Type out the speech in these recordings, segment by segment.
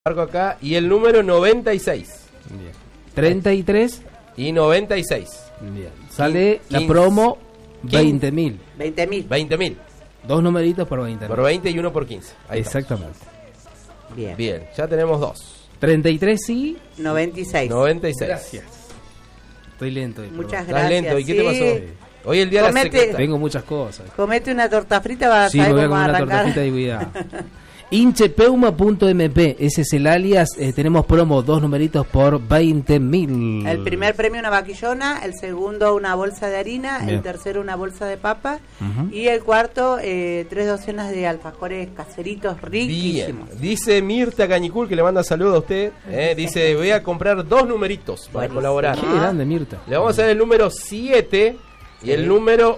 Marco acá. Y el número 96. Bien. 33 y 96. Bien. Sale la promo 20.000. 20.000. 20.000. Dos numeritos por 20.000. Por 20 y uno por 15. Ahí exactamente. Bien. Bien, ya tenemos dos. 33 y 96. 96. Gracias. Estoy lento. Muchas Estás gracias. lento. ¿Y qué te pasó? Sí. Hoy el día de la secreta. Tengo muchas cosas. Comete una torta frita, vas a Sí, saber me voy a cómo comer una arrancar. torta frita de cuidado. Hinchepeuma.mp, ese es el alias. Tenemos promo, dos numeritos por 20.000. El primer premio una vaquillona, el segundo una bolsa de harina, Bien. el tercero una bolsa de papa Ujú. y el cuarto 3 docenas de alfajores caseritos riquísimos. Bien. Dice Mirta Cañicul, que le manda saludos a usted. Dice, voy a comprar dos numeritos para Buenísimo. colaborar. Qué grande, Mirta. Le vamos a dar el número 7 y el número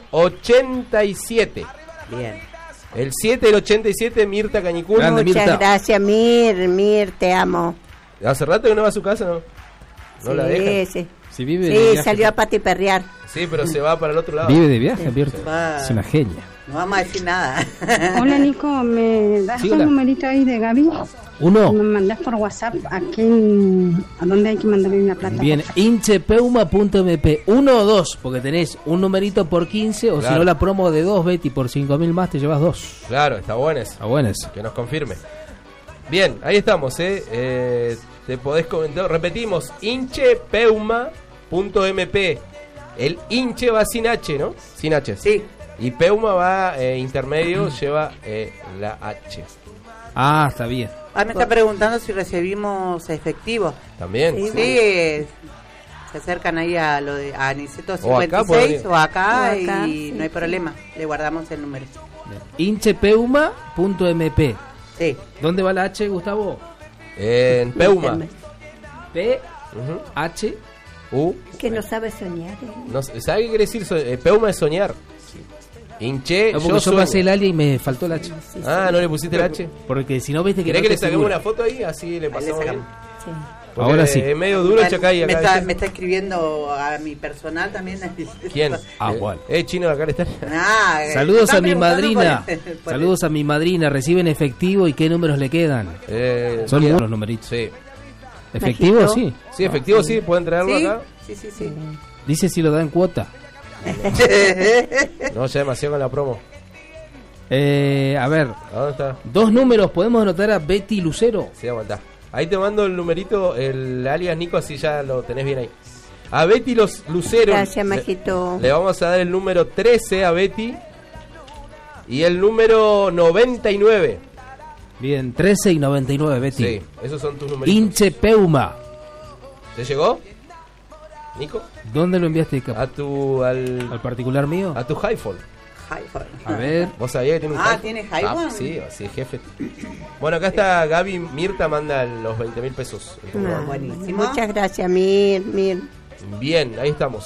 87. Bien. El 7 y el 87, Mirta Cañicul. Grande, Muchas Mirta. gracias, Mir, te amo. Hace rato que no va a su casa, ¿no? No la deja. Sí, Si vive de sí, viaje, salió a patiperrear. Sí, pero se va para el otro lado. Vive de viaje, Mirta. Va. Es una genia. No vamos a decir nada. Hola Nico, ¿me das Sí, un hola. numerito ahí de Gaby? Uno. Me mandás por WhatsApp a dónde hay que mandarle la plata. Bien, hinchepeuma.mp. 1 o 2, porque tenés un numerito por 15, o Claro. si no la promo de 2, Betty, por 5.000 más te llevas 2. Claro, está bueno eso. Está bueno eso. Que nos confirme. Bien, ahí estamos, te podés comentar. Repetimos, hinchepeuma.mp. El hinche va sin H, ¿no? Sin H. Sí. Y Peuma va intermedio, lleva la H. Ah, está bien. Ah, me está preguntando si recibimos efectivo. También. Sí, se acercan ahí a lo de a Aniceto O acá 56 podría. o acá, O acá, y sí. no hay problema, le guardamos el número. hinchepeuma.mp. Sí. ¿Dónde va la H, Gustavo? En Peuma. P, Ujú. H. Que no sabe soñar. No, ¿sabe qué quiere decir? Peuma es soñar. Hinché, No, yo porque yo sueño. pasé el alia y me faltó la H. Ah, ¿no le pusiste el H? Porque si no, viste que ¿Querés no que le te saquemos figura. una foto ahí? Así le Ahí le pasamos bien. sacamos. Sí. Porque Ahora sí. Es medio duro Chacay me, acá. me está escribiendo a mi personal también. ¿Quién? Ah, bueno. Chino de acá está. Ah, Saludos me a mi están preguntando madrina. por Saludos a mi madrina. ¿Reciben efectivo y qué números le quedan? Son ¿quién? buenos numeritos. Sí. ¿Efectivo? Majito. Sí. Sí, efectivo, sí, pueden traerlo Sí, acá. sí. Dice si lo dan cuota. No, ya demasiado con la promo. A ver, ¿A dónde está? dos números. ¿Podemos anotar a Betty Lucero? Sí, aguantá. Ahí te mando el numerito, el alias Nico, así ya lo tenés bien ahí. A Betty Lucero. Gracias, Majito. Le vamos a dar el número 13 a Betty. Y el número 99. Bien, 13 y 99, Betty. Sí, esos son tus numeritos. Hinchepeuma. ¿Te llegó? ¿Nico? ¿Dónde lo enviaste, Capo? ¿Al particular mío? a tu iPhone? Hi-Fi. A ver. ¿Vos sabías que tiene un Ah, iPhone? ¿tiene iPhone? Sí, sí, jefe. Bueno, acá está Gaby Mirta, manda los 20.000 pesos. Ah, Buenísimo. muchas gracias, Mir. Bien, ahí estamos,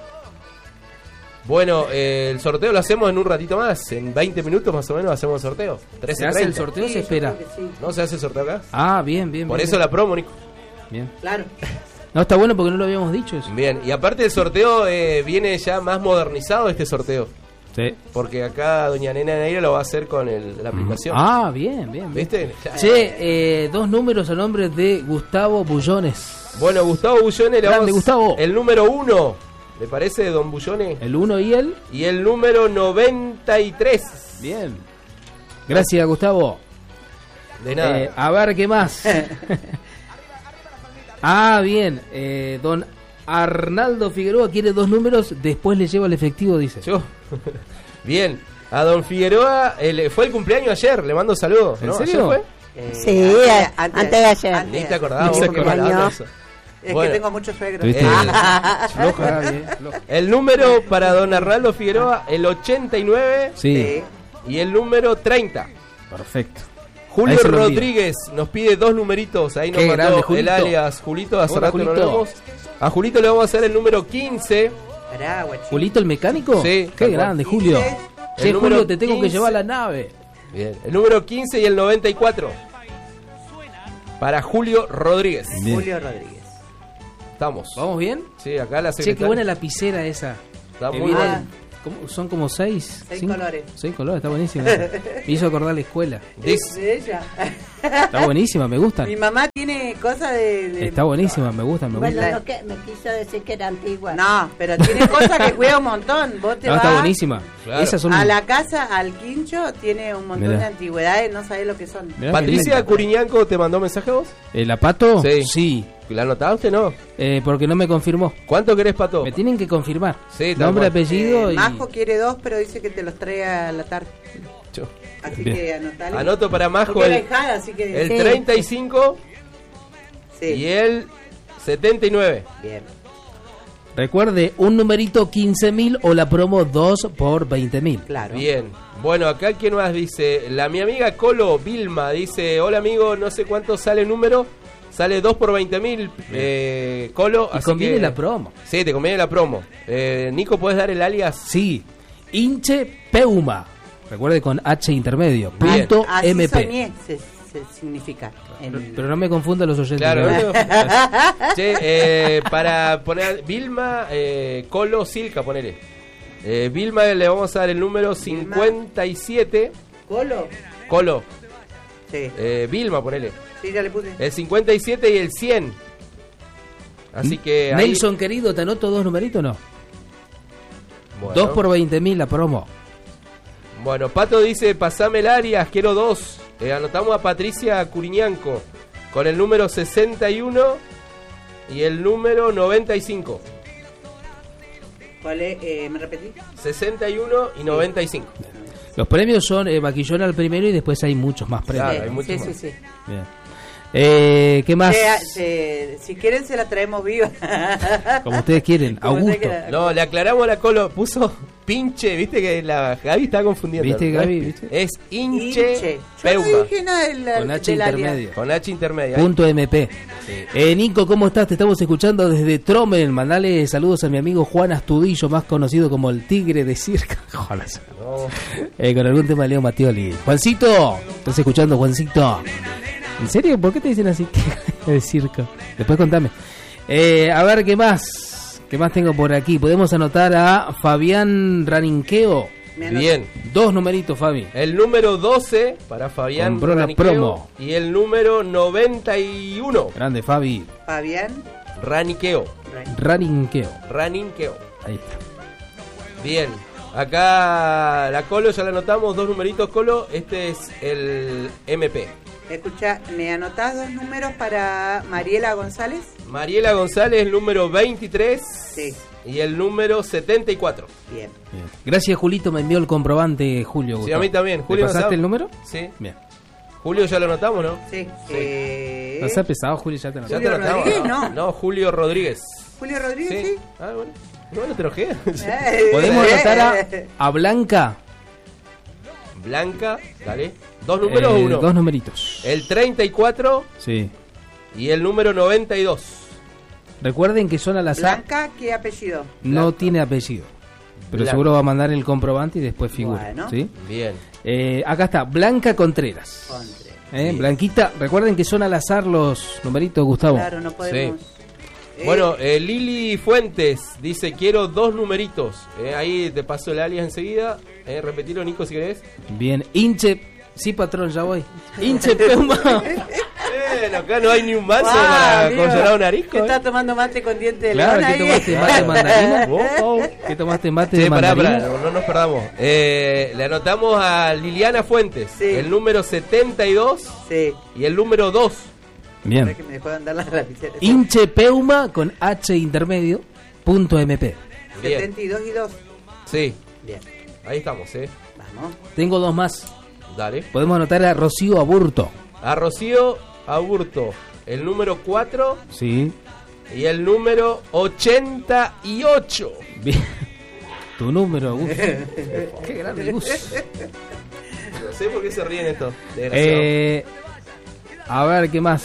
Bueno, el sorteo lo hacemos en un ratito más. En 20 minutos más o menos hacemos el sorteo. ¿Se hace el 13:30. sorteo o Sí, se yo espera? creo que sí. ¿No se hace el sorteo acá? Ah, bien, bien. Por bien, eso la promo, Nico. bien. Claro. No, está bueno porque no lo habíamos dicho eso. Bien, y aparte el sorteo viene ya más modernizado este sorteo. Sí. Porque acá Doña Nena Neira lo va a hacer con la aplicación. Ah, bien, bien. bien. ¿Viste? Che, dos números a nombre de Gustavo Bullones. Bueno, Gustavo Bullone le Grande, vamos Gustavo. el número 1. ¿Le parece, don Bullone? El 1 y el. Y el número 93. Bien. Gracias, Gustavo. De nada. A ver, ¿qué más? Bien. Don Arnaldo Figueroa quiere dos números, después le lleva el efectivo, dice. Yo. Bien. A don Figueroa fue el cumpleaños ayer. Le mando saludos. ¿En ¿no? serio? ¿Ayer Sí, antes de ayer. Ni te acordabas. Ni vos, se qué mala onda eso. Es Bueno. que tengo muchos suegros. ¿Tuviste? Ah. Floja, bien, floja. El número para don Arnaldo Figueroa, el 89. Sí, Y el número 30. perfecto. Julio Ahí se lo envío. Rodríguez nos pide dos numeritos. Ahí nos Qué mandó grande, el Julito. alias Julito. Hace Hola, rato no lo Julito. vemos. A Julito le vamos a hacer el número 15. Pará, guachín. ¿Julito el mecánico? Sí, Qué tal grande, cual. Julio. El Che, número Julio, te tengo 15. que llevar a la nave. Bien. El número 15 y el 94. Para Julio Rodríguez. Bien. Julio Rodríguez. Estamos. ¿Vamos bien? Sí, acá la Che, secretaria. qué buena lapicera esa. Está Que muy viene buena. Son como 6 colores. 6 colores, está buenísimo. Me hizo acordar la escuela. De ella. Está buenísima, me gustan. Mi mamá tiene cosas de... Está buenísima, me gustan. Bueno, lo que me quiso decir que era antigua. No, pero tiene cosas que cuida un montón. Vos te vas está buenísima. Claro. Esas son... a la casa, al quincho, tiene un montón Mirá. de antigüedades, no sabés lo que son. Mirá, Patricia qué Curiñanco te mandó mensaje a vos. ¿La Pato? Sí. Sí. ¿La anotaste no? Porque no me confirmó. ¿Cuánto querés, Pato? Me tienen que confirmar. Sí, tal Nombre, cual. apellido y... Majo quiere 2, pero dice que te los trae a la tarde. Yo. Así Bien. que anotale. Anoto para Majo Porque el, era hijada, así que... el Sí. 35 Sí. y el 79. Bien. Recuerde, un numerito 15.000 o la promo 2 por 20.000. Claro. Bien. Bueno, acá quién más dice. Mi amiga Colo Vilma dice: hola amigo, no sé cuánto sale el número. Sale 2 por 20.000. Colo. Y así conviene que- la promo. Sí, te conviene la promo. Nico, ¿puedes dar el alias? Sí. Hinche Peuma. Recuerde con H intermedio. Bien. Punto Así MP. soñé, se significa. En- Pero no me confunda los oyentes. Claro. ¿no? Che, para poner Vilma, Colo Silca, ponele. Vilma le vamos a dar el número 57. ¿Colo? Colo. Sí. Vilma, ponele. Sí, ya le puse. El 57 y el 100. Así que ahí... Nelson, querido, ¿te anoto 2 numeritos o no? Bueno. 2 por 20.000 la promo. Bueno, Pato dice: pasame el Arias, quiero 2. Anotamos a Patricia Curiñanco con el número 61 y el número 95. ¿Cuál es? ¿Me repetí? 61 y 95. Los premios son Vaquillón al primero y después hay muchos más premios. Claro, hay sí, muchos sí, más. sí. Bien. ¿Qué más? Si quieren se la traemos viva. Como ustedes quieren. Como Augusto. usted quiera. No, le aclaramos a la Colo, puso pinche, viste que la Gaby está confundiendo. ¿Viste, ¿no? Gaby? ¿Viste? Es hinche, Hinche. Yo Peuma. no dije nada Con H del área. intermedio. Con H intermedia. Punto MP. Nico, ¿cómo estás? Te estamos escuchando desde Trommel. Mandale saludos a mi amigo Juan Astudillo, más conocido como el Tigre de Circa. Ojalá. No. Con algún tema de Leo Mattioli. Juancito, estás escuchando, Juancito. ¿En serio? ¿Por qué te dicen así? De circo. Después contame. A ver, ¿qué más? ¿Qué más tengo por aquí? Podemos anotar a Fabián Raninqueo. Me anoto. Bien. 2 numeritos, Fabi. El número 12 para Fabián Compró la Raniqueo, promo. y el número 91 Grande, Fabi. Fabián. Raniqueo. Raninqueo. Raninqueo. Ahí está. Bien. Acá la Colo ya la anotamos, 2 numeritos Colo. Este es el MP. Escucha, ¿me anotás 2 números para Mariela González? Mariela González, el número 23 Sí. y el número 74. Bien. Bien. Gracias, Julito. Me envió el comprobante, Julio. Sí, Gustavo. a mí también. ¿Le Julio, pasaste ¿no sabe? el número? Sí. Bien. Julio ya lo anotamos, ¿no? Sí. Sí. No sea pesado, Julio, ya te Ya anoté. te Julio anotamos. Rodríguez, No, no. no, Julio Rodríguez. Julio Rodríguez, sí. Ah, bueno. No, no te enojé. Podemos anotar a Blanca. Blanca, dale. 2 números o 1. 2 numeritos. El 34 Sí. y el número 92. Recuerden que son al azar. Blanca, ¿qué apellido? No Blanca. tiene apellido. Pero Blanca. seguro va a mandar el comprobante y después figura. Bueno. ¿Sí? Bien. Acá está, Blanca Contreras. Contre. Blanquita, recuerden que son al azar los numeritos, Gustavo. Claro, no podemos. Bueno, Lili Fuentes dice: quiero 2 numeritos. Ahí te paso el alias enseguida. Repetilo, Nico, si querés. Bien, hinche. Sí, patrón, ya voy. Hinche Peuma. Acá no hay ni un vaso Ah, para amigo, congelar un arisco. ¿Qué está tomando mate con diente de Claro, león ¿qué ahí? tomaste? ¿Mate de mandarina? Wow. ¿Qué tomaste? ¿Mate Sí, de pará, mandarina? no nos perdamos. Le anotamos a Liliana Fuentes, Sí. el número 72 Sí. y el número 2. Bien. Que me dejó de andar la lapicera. Hinche Peuma con H intermedio. Punto MP. Bien. 72 y 2. Sí, Bien. ahí estamos, Vamos. Tengo 2 más. Dale. Podemos anotar a Rocío Aburto. A Rocío Aburto, el número 4 Sí. y el número 88. Bien. Tu número, Gus. Qué grande, Gus. No sé por qué se ríen estos. Desgraciado. A ver, ¿qué más?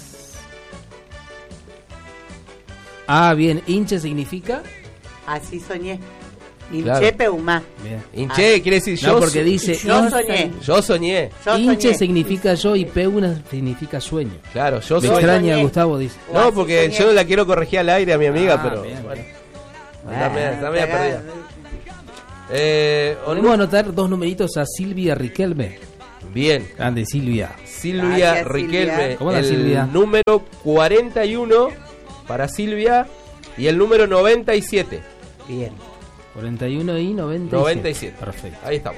Ah, bien. Hinche significa. Así soñé. Claro. Hinché Peumá. Bien. Hinché, quiere decir yo. No, porque dice. Yo soñé. Yo soñé. Yo Hinche soñé. significa yo y peuna significa sueño. Claro, yo Me soñé. extraña, soñé. Gustavo, dice. O No, así porque soñé. yo la quiero corregir al aire a mi amiga, Ah, pero bien, bueno. bien. Está media perdida. Podemos anotar 2 numeritos a Silvia Riquelme. Bien. Grande Silvia. Silvia Gracias, Riquelme. Silvia. ¿Cómo anda, el Silvia? número 41 para Silvia y el número 97. Bien. 41 y 97. 97. Perfecto. Ahí estamos.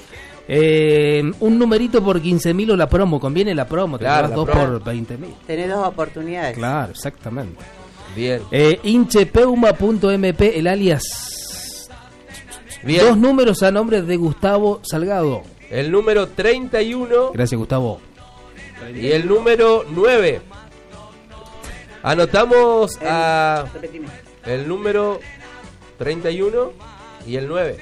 Un numerito por 15.000 o la promo. Conviene la promo. Te Claro, llevas la 2 promo. por 20.000. Tenés 2 oportunidades. Claro, exactamente. Bien. Hinchepeuma.mp, el alias. Bien. 2 números a nombre de Gustavo Salgado. El número 31 Gracias, Gustavo. y el número 9. Anotamos a Repetime. el número 31 y el 9.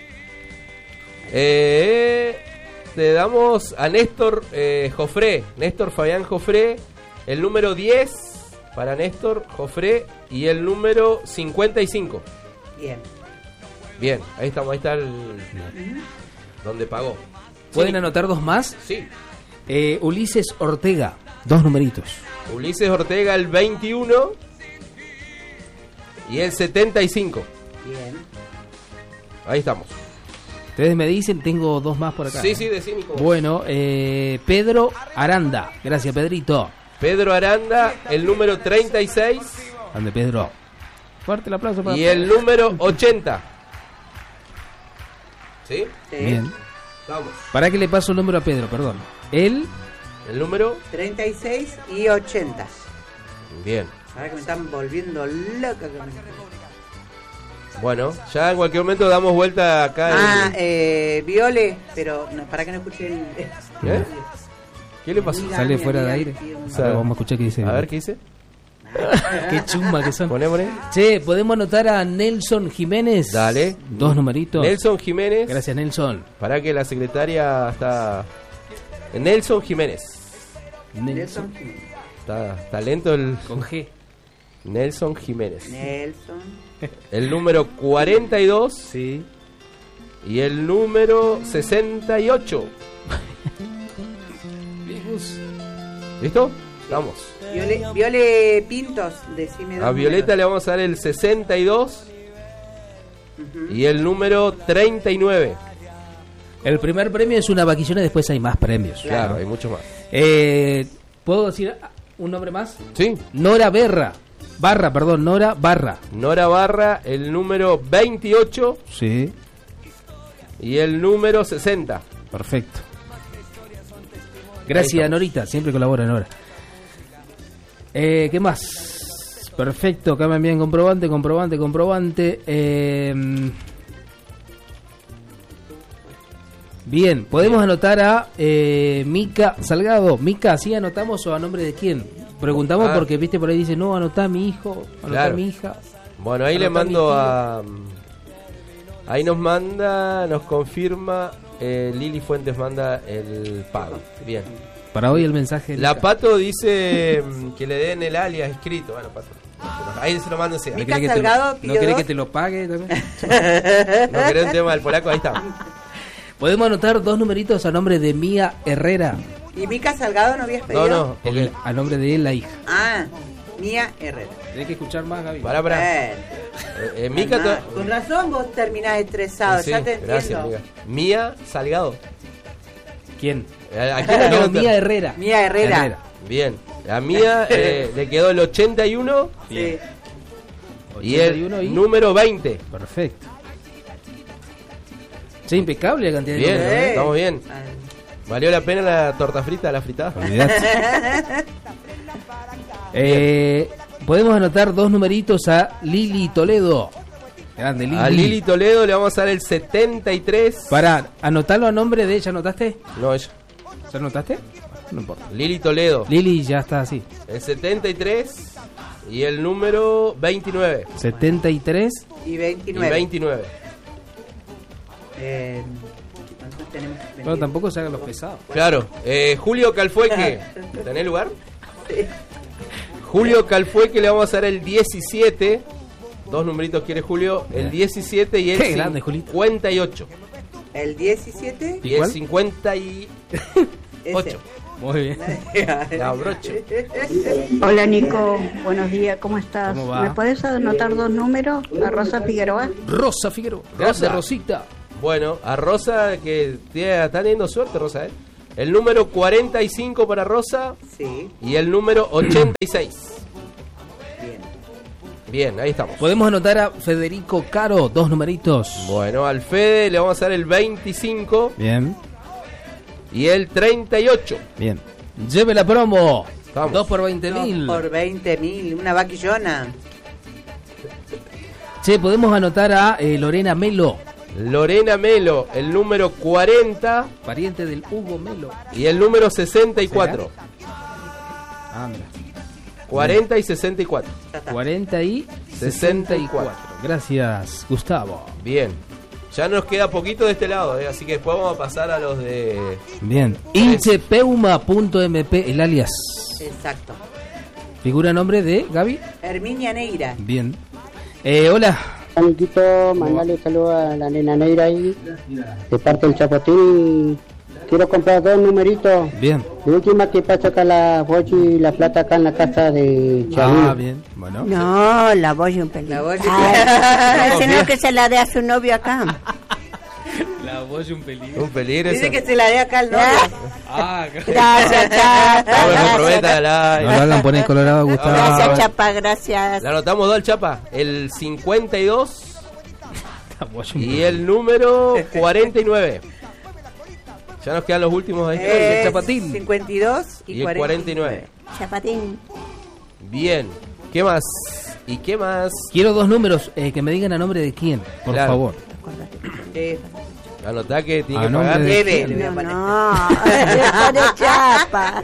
Te damos a Néstor Jofré, Néstor Fabián Jofré, el número 10 para Néstor Jofré y el número 55. Bien. Bien, ahí estamos, ahí está el donde pagó. ¿Pueden Sí. anotar 2 más? Sí. Ulises Ortega, 2 numeritos. Ulises Ortega el 21 y el 75. Bien. Ahí estamos. Ustedes me dicen, tengo 2 más por acá. Sí, sí, decí, Nico. Bueno, Pedro Aranda. Gracias, Pedrito. Pedro Aranda, el número 36 Ande, Pedro. Fuerte el aplauso para y el número 80. ¿Sí? Sí. Bien. Vamos. ¿Para qué le paso el número a Pedro? Perdón. El El número. 36 y 80. Bien. Ahora que me están volviendo loca. con- Bueno, ya en cualquier momento damos vuelta acá. Viole, pero no, para que no escuche el... ¿Eh? ¿Qué le pasó? Mira, Sale mira, fuera de mira, aire. mira. O sea, Ahora vamos a escuchar qué dice. A ver qué dice. Qué chumba que son. Poné. Che, ¿podemos anotar a Nelson Jiménez? Dale. 2 numeritos. Nelson Jiménez. Gracias, Nelson. Para que la secretaria está. Nelson Jiménez. Nelson. Está lento el. Con G. Nelson Jiménez. Nelson. El número 42 Sí. y el número 68. ¿Listo? Vamos. Viole Pintos, decime. A dos Violeta números. le vamos a dar el 62 y el número 39. El primer premio es una vaquillona, después hay más premios. Claro, hay mucho más. ¿Puedo decir un nombre más? ¿Sí? Nora Nora Barra. Nora Barra, el número 28 Sí. y el número 60. Perfecto. Ahí Gracias, estamos. Norita. Siempre colabora, Nora. ¿Qué más? Perfecto. Acá me envían comprobante. Bien, podemos anotar a Mica Salgado. Mica, ¿sí anotamos o a nombre de quién? Preguntamos porque, viste, por ahí dice, no, anotá a mi hijo, anotá Claro. a mi hija. Bueno, ahí le Anotá mando mi tío. a... Ahí nos confirma, Lili Fuentes manda el pago. Bien. Para hoy el mensaje. de La Mica. Pato dice que le den el alias escrito. Bueno, Pato. Ahí se lo mando enseguida. ¿No Mica querés que te lo- Salgado ¿No pidió querés dos? que te lo pague también? No querés un tema del polaco, ahí está. Podemos anotar 2 numeritos a nombre de Mía Herrera. ¿Y Mica Salgado no habías pedido? No, porque... A nombre de él, la hija. Ah, Mía Herrera. Tenés que escuchar más, Gaby. Pará. Mica... Además, con razón vos terminás estresado, Sí, ya te entiendo. gracias, Mica. Mía Salgado. ¿Quién? ¿A quién le No, quedó? Mía Herrera. Mía Herrera. Bien. A Mía le quedó el 81 Sí. y el 81 y... número 20. Perfecto. Sí, impecable la cantidad de Bien, números, ¿eh? estamos bien. Ah, ¿Valió la pena la torta frita, la fritada? Olvidate. Podemos anotar 2 numeritos a Lili Toledo. Grande, Lili. A Lili Toledo le vamos a dar el 73. Para anotarlo a nombre de ella, ¿anotaste? No, ella. ¿Ya anotaste? No importa. Lili Toledo. Lili ya está así. El 73 y el número 29. 73. y Y 29. 29. ¿Cuántos tenemos? Bueno, tampoco se hagan los pesados. Claro. Julio Calfueque. ¿Tenés lugar? Julio Calfueque le vamos a dar el 17. 2 numeritos quiere Julio. El 17 y el Qué grande, Julito. 58. El 17. Y el cuál? 58. Ese. Muy bien. La broche. Hola Nico, buenos días, ¿cómo estás? ¿Cómo va? ¿Me puedes anotar 2 números? A Rosa Figueroa. Rosa Figueroa. Rosa. Grande, Rosita. Bueno, a Rosa, que está teniendo suerte, Rosa, ¿eh? El número 45 para Rosa. Sí. Y el número 86. Bien. Bien, ahí estamos. Podemos anotar a Federico Caro, 2 numeritos. Bueno, al Fede le vamos a dar el 25 Bien, y el 38. bien. Lleve la promo. Vamos. 2 por 20.000. Por 20.000, una vaquillona. Che, podemos anotar a Lorena Melo, Lorena Melo, el número 40 pariente del Hugo Melo. y el número 64. Anda. 40 y 64. 40 y 64. Gracias, Gustavo. Bien. Ya nos queda poquito de este lado, así que después vamos a pasar a los de... Bien. Inchepeuma.mp, el alias. Exacto. Figura nombre de Gaby. Herminia Neira. Bien. Hola. Amiguito, mandale saludos a la nena Neira ahí, de parte del Chapatín. Quiero comprar 2 numeritos. Bien. La última que pasa acá la bocha y la plata acá en la casa de Chavino. Ah, bien. Bueno. No, la voy un pelín. La voy Sino que se la dé a su novio acá. La voz un peligro. Un peligro. Dice que se la dé acá al novio. Ah, Gracias, Chapa. No me comprometa la... no lo hagan poner colorado, Gustavo. Gracias, Chapa, gracias. Le anotamos 2 al Chapa. El 52 y el número 49. Ya nos quedan los últimos ahí. El Chapatín. 52 Y el 49. Chapatín. Bien. ¿Qué más? ¿Y qué más? Quiero 2 números que me digan a nombre de quién, por Claro. favor. Anotá que tiene A que nombre pagar. de- Debe, le voy a poner. No, pone Chapa.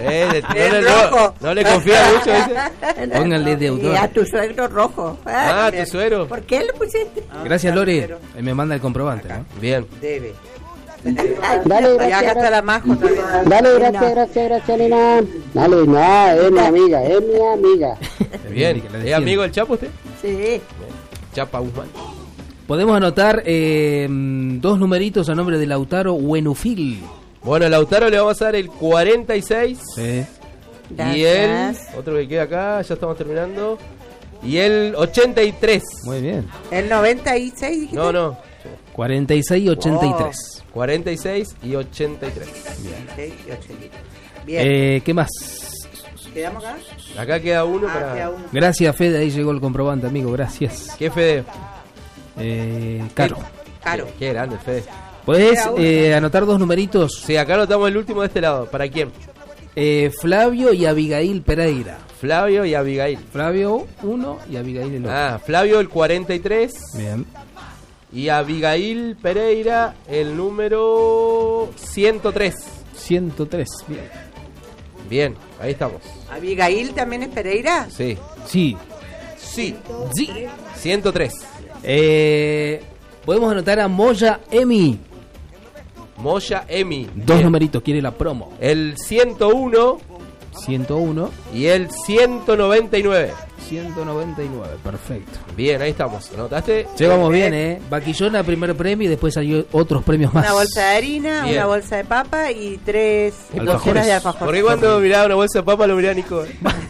No le confía mucho, dice. Pónganle deudor. Y a tu suegro rojo. Ah, tu suero. ¿Por qué lo pusiste? Gracias, Lore. Me manda el comprobante, ¿no? Bien. Debe. Dale, Y acá está gracias, la Majo también. dale, gracias, nena. Dale, no, es mi amiga, es mi amiga. Bien. La ¿Es defiende. amigo del Chapo usted? Sí. Chapa Guzmán. Podemos anotar 2 numeritos a nombre de Lautaro Buenufil. Bueno, a Lautaro le vamos a dar el 46. Sí. Y el Gracias. otro que queda acá, ya estamos terminando. Y el 83. Muy bien. El 96, dijiste. No. 46 y 83. 46 y 83. Sí, y 83. Bien. ¿Qué más? ¿Quedamos acá? Acá queda uno Ah, para... queda uno. Gracias, Fede. Ahí llegó el comprobante, amigo. Gracias. ¿Qué Fede? Caro. Caro. Qué grande el Fede. ¿Podés Queda uno. anotar 2 numeritos? Sí, acá anotamos el último de este lado. ¿Para quién? Flavio y Abigail Pereira. Flavio y Abigail. Flavio 1 y Abigail el otro. Ah, Flavio el 43. Bien. Y Abigail Pereira el número 103. 103. Bien. Bien, ahí estamos. ¿Abigail también es Pereira? Sí. Sí. Sí. Sí. 103. Podemos anotar a Moya Emi. Moya Emi. 2 Bien. numeritos, quiere la promo. El 101 101, y el 199. 199, perfecto. Bien, ahí estamos. ¿Anotaste? Llegamos bien, Vaquillona, primer premio y después hay otros premios más. Una bolsa de harina, Bien. una bolsa de papa y 3 Alfajores. docenas de alfajores. Porque cuando miraba una bolsa de papa lo miraba Nico.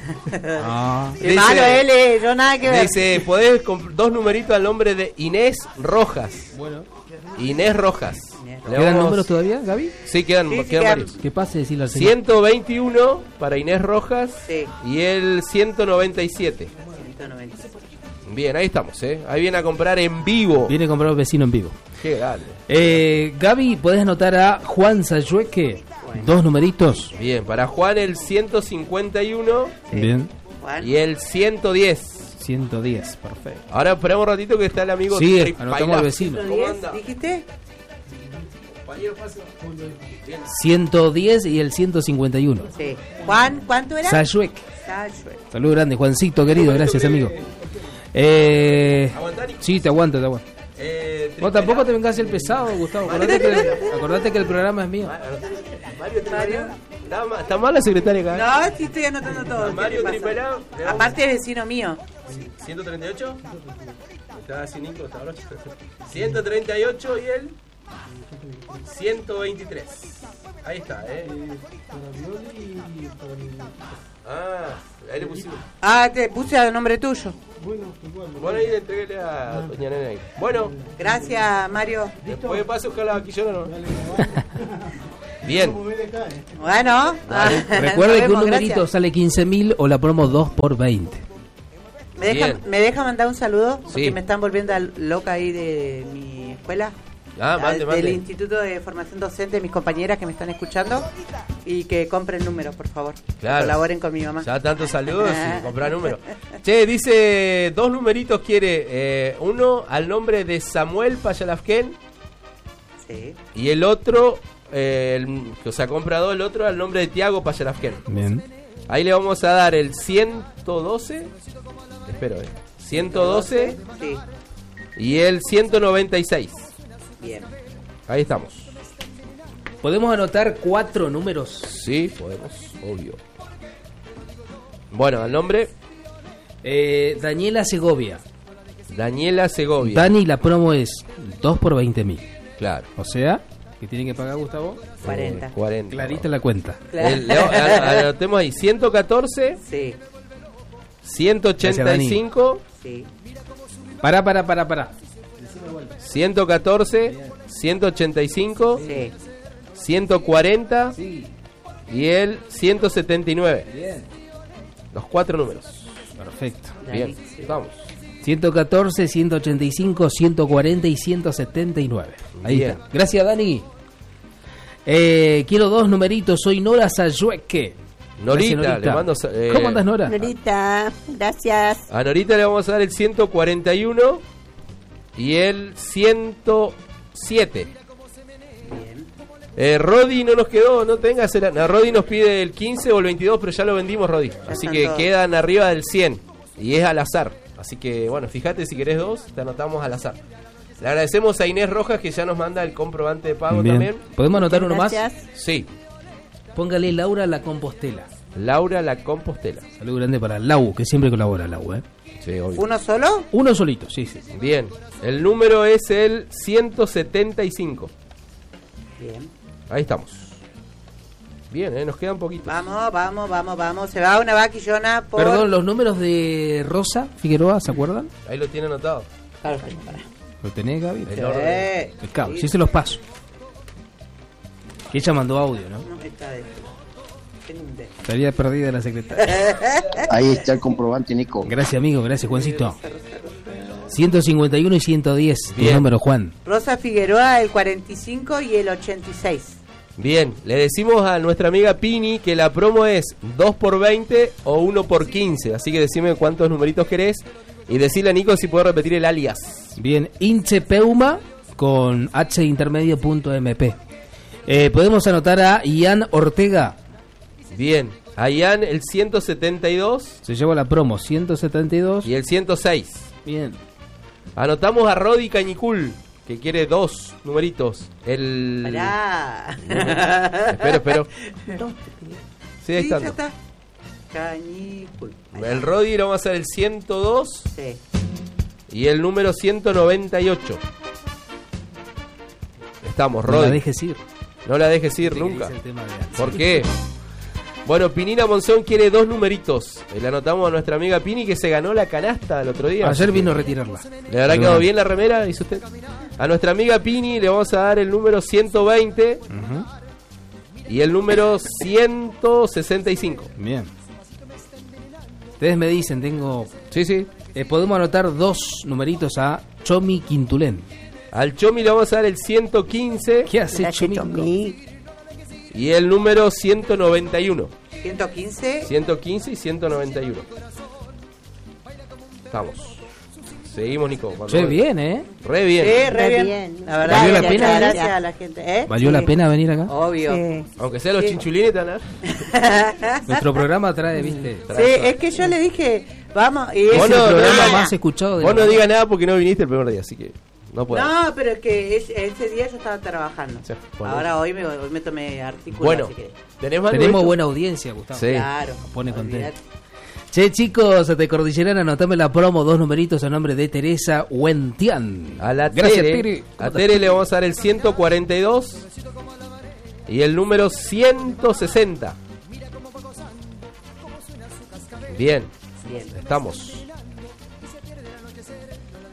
Ah, Qué malo él, yo nada que ver. Dice, podés 2 numeritos al nombre de Inés Rojas. bueno. Inés Rojas. Le ¿Quedan vamos- números todavía, Gaby? Sí, quedan, Sí, sí, quedan quedan. varios. Que pase, decirlo al señor. 121 para Inés Rojas Sí. y el 197. 190. Bien, ahí estamos, Ahí viene a comprar en vivo. Viene a comprar un vecino en vivo. Qué grande. Gaby, ¿podés anotar a Juan Sayueque? 2 numeritos. Bien, para Juan el 151 Bien. Juan. y el 110. 110, perfecto. Ahora esperamos un ratito que está el amigo Sí, Trip anotamos Pailaf. al vecino. ¿Cómo 110, anda? ¿dijiste? Compañero, pase. Bien. 110 y el 151. Sí. Juan, ¿cuánto era? Sayueque. Sayuec. Salud grande, Juancito, querido. Gracias, amigo. ¿Aguantá, Nico? Sí, te aguanto, te aguanto. Trip Vos tampoco Pailaf. te vengas el pesado, Gustavo. Acordate que el programa es mío. Mario Tripelao. ¿Está mal la secretaria acá? No, sí estoy anotando todo. ¿qué Mario te pasa? Tripelao. le damos Aparte es vecino mío. 138. Está así Nico, está ahora. 138 y el 123. Ahí está, Ah, ahí le pusimos. Ah, te puse a nombre tuyo. Bueno, ahí entreguele a doña Nena ahí. Bueno, Gracias, Mario. después de paso buscar la vaquillona, ¿no? Bien. Bueno, Recuerde que un nos vemos, numerito gracias. sale 15.000 o la promo 2 por 20. Bien. ¿Me deja mandar un saludo? Porque Sí. me están volviendo loca ahí de mi escuela. Mande, Del mande. Instituto de Formación Docente, mis compañeras que me están escuchando. Y que compren números, por favor. Claro. Que colaboren con mi mamá. Ya tantos saludos y comprar números. Che, dice, 2 numeritos quiere. Uno al nombre de Samuel Payalafquén Sí. y el otro, compra 2, el otro al nombre de Tiago Payalafquén. Bien. Ahí le vamos a dar el 112. Espero, 112 Sí. y el 196. Bien. Ahí estamos. ¿Podemos anotar 4 números? Sí, podemos, obvio. Bueno, al nombre, Daniela Segovia. Daniela Segovia. Dani, la promo es 2 por 20.000. Claro. O sea, ¿qué tiene que pagar Gustavo? 40. 40. Clarita la cuenta. Anotemos ahí, 114, Sí. 185, Sí. Para. 114, 185, Sí. 140 y el 179. Los 4 números. Perfecto. Bien, Sí. vamos. 114, 185, 140 y 179. Ahí Bien. está. Gracias, Dani. Quiero 2 numeritos. Soy Nora Sayueque. Norita, Gracias, le mando. ¿Cómo andas, Nora? Norita, gracias. A Norita le vamos a dar el 141 y el 107. Rodi no nos quedó, no tengas el... No, Rodi nos pide el 15 o el 22, pero ya lo vendimos, Rodi. Así están que todos. quedan arriba del 100 y es al azar. Así que, bueno, fíjate, si querés 2, te anotamos al azar. Le agradecemos a Inés Rojas que ya nos manda el comprobante de pago Bien. también. ¿Podemos anotar uno Gracias. más? Sí, Póngale Laura La Compostela. Laura La Compostela. Saludo grande para Lau, que siempre colabora Lau, Sí, obvio. ¿Uno solo? Uno solito, sí. Bien, el número es el 175. Bien. Ahí estamos. Bien, nos quedan poquitos. Vamos. Se va una vaquillona por... Perdón, los números de Rosa Figueroa, ¿se acuerdan? Ahí lo tiene anotado. Claro, ¿Lo tenés, Gaby? El orden. Pescado, sí se los paso. Que ella mandó audio, ¿no? No, está de... Tengo un dedo. Estaría perdida la secretaria. Ahí está el comprobante, Nico. Gracias, amigo, gracias, Juancito. 151 y 110, tu Bien. número, Juan. Rosa Figueroa, el 45 y el 86. Bien, le decimos a nuestra amiga Pini que la promo es 2 por 20 o 1 por 15. Así que decime cuántos numeritos querés y decirle a Nico si puedo repetir el alias. Bien, Inchepeuma con H intermedio.mp. Podemos anotar a Ian Ortega. Bien, a Ian el 172 Se lleva la promo, 172. y el 106. Bien. Anotamos a Rodi Cañicul, que quiere 2 numeritos. El... Pará. Espero. Sí, ahí Sí, está. ya está. Cañicul. El Rodi le vamos a hacer el 102 Sí. y el número 198. Estamos, No Rodi. la dejes ir. No la dejes ir Sí, nunca. dice el tema de- ¿Por qué? Bueno, Pinina Monzón quiere 2 numeritos. Le anotamos a nuestra amiga Pini que se ganó la canasta el otro día. Ayer vino a retirarla. ¿Le habrá quedado bien la remera? ¿Hizo usted? A nuestra amiga Pini le vamos a dar el número 120 Ujú. y el número 165. Bien. Ustedes me dicen, tengo... Sí. podemos anotar 2 numeritos a Chomi Quintulén. Al Chomi le vamos a dar el 115 ¿Qué hace Gracias, Chomi? Tommy. y el número 191. 115. 115 y 191. Estamos. Seguimos, Nico. Cuando Che, vos- bien, ¿eh? Re bien. Sí, re Re bien. bien. La verdad, ¿Valió la muchas pena? gracias a la gente. ¿Valió Sí. la pena venir acá? Obvio. Sí. Aunque sea los Sí. chinchulines, ¿no? Nuestro programa trae, ¿viste? Sí, es que yo le dije, vamos, y Es Vos el no, programa no, más escuchado de Vos la- no digas nada porque no viniste el primer día, así que no puedo. No, pero es que ese día yo estaba trabajando. Sí, bueno. Ahora hoy me tomé artículos. Bueno, así que... ¿tenés más Tenemos numeritos? buena audiencia, Gustavo. Sí. Claro. Pone contento. olvidate. Che, chicos, de Cordillerana, anotame la promo, 2 numeritos a nombre de Teresa Huentian. A la Gracias, Tere, Tere. a Tere le vamos a dar el 142 y el número 160. Bien, Bien. estamos.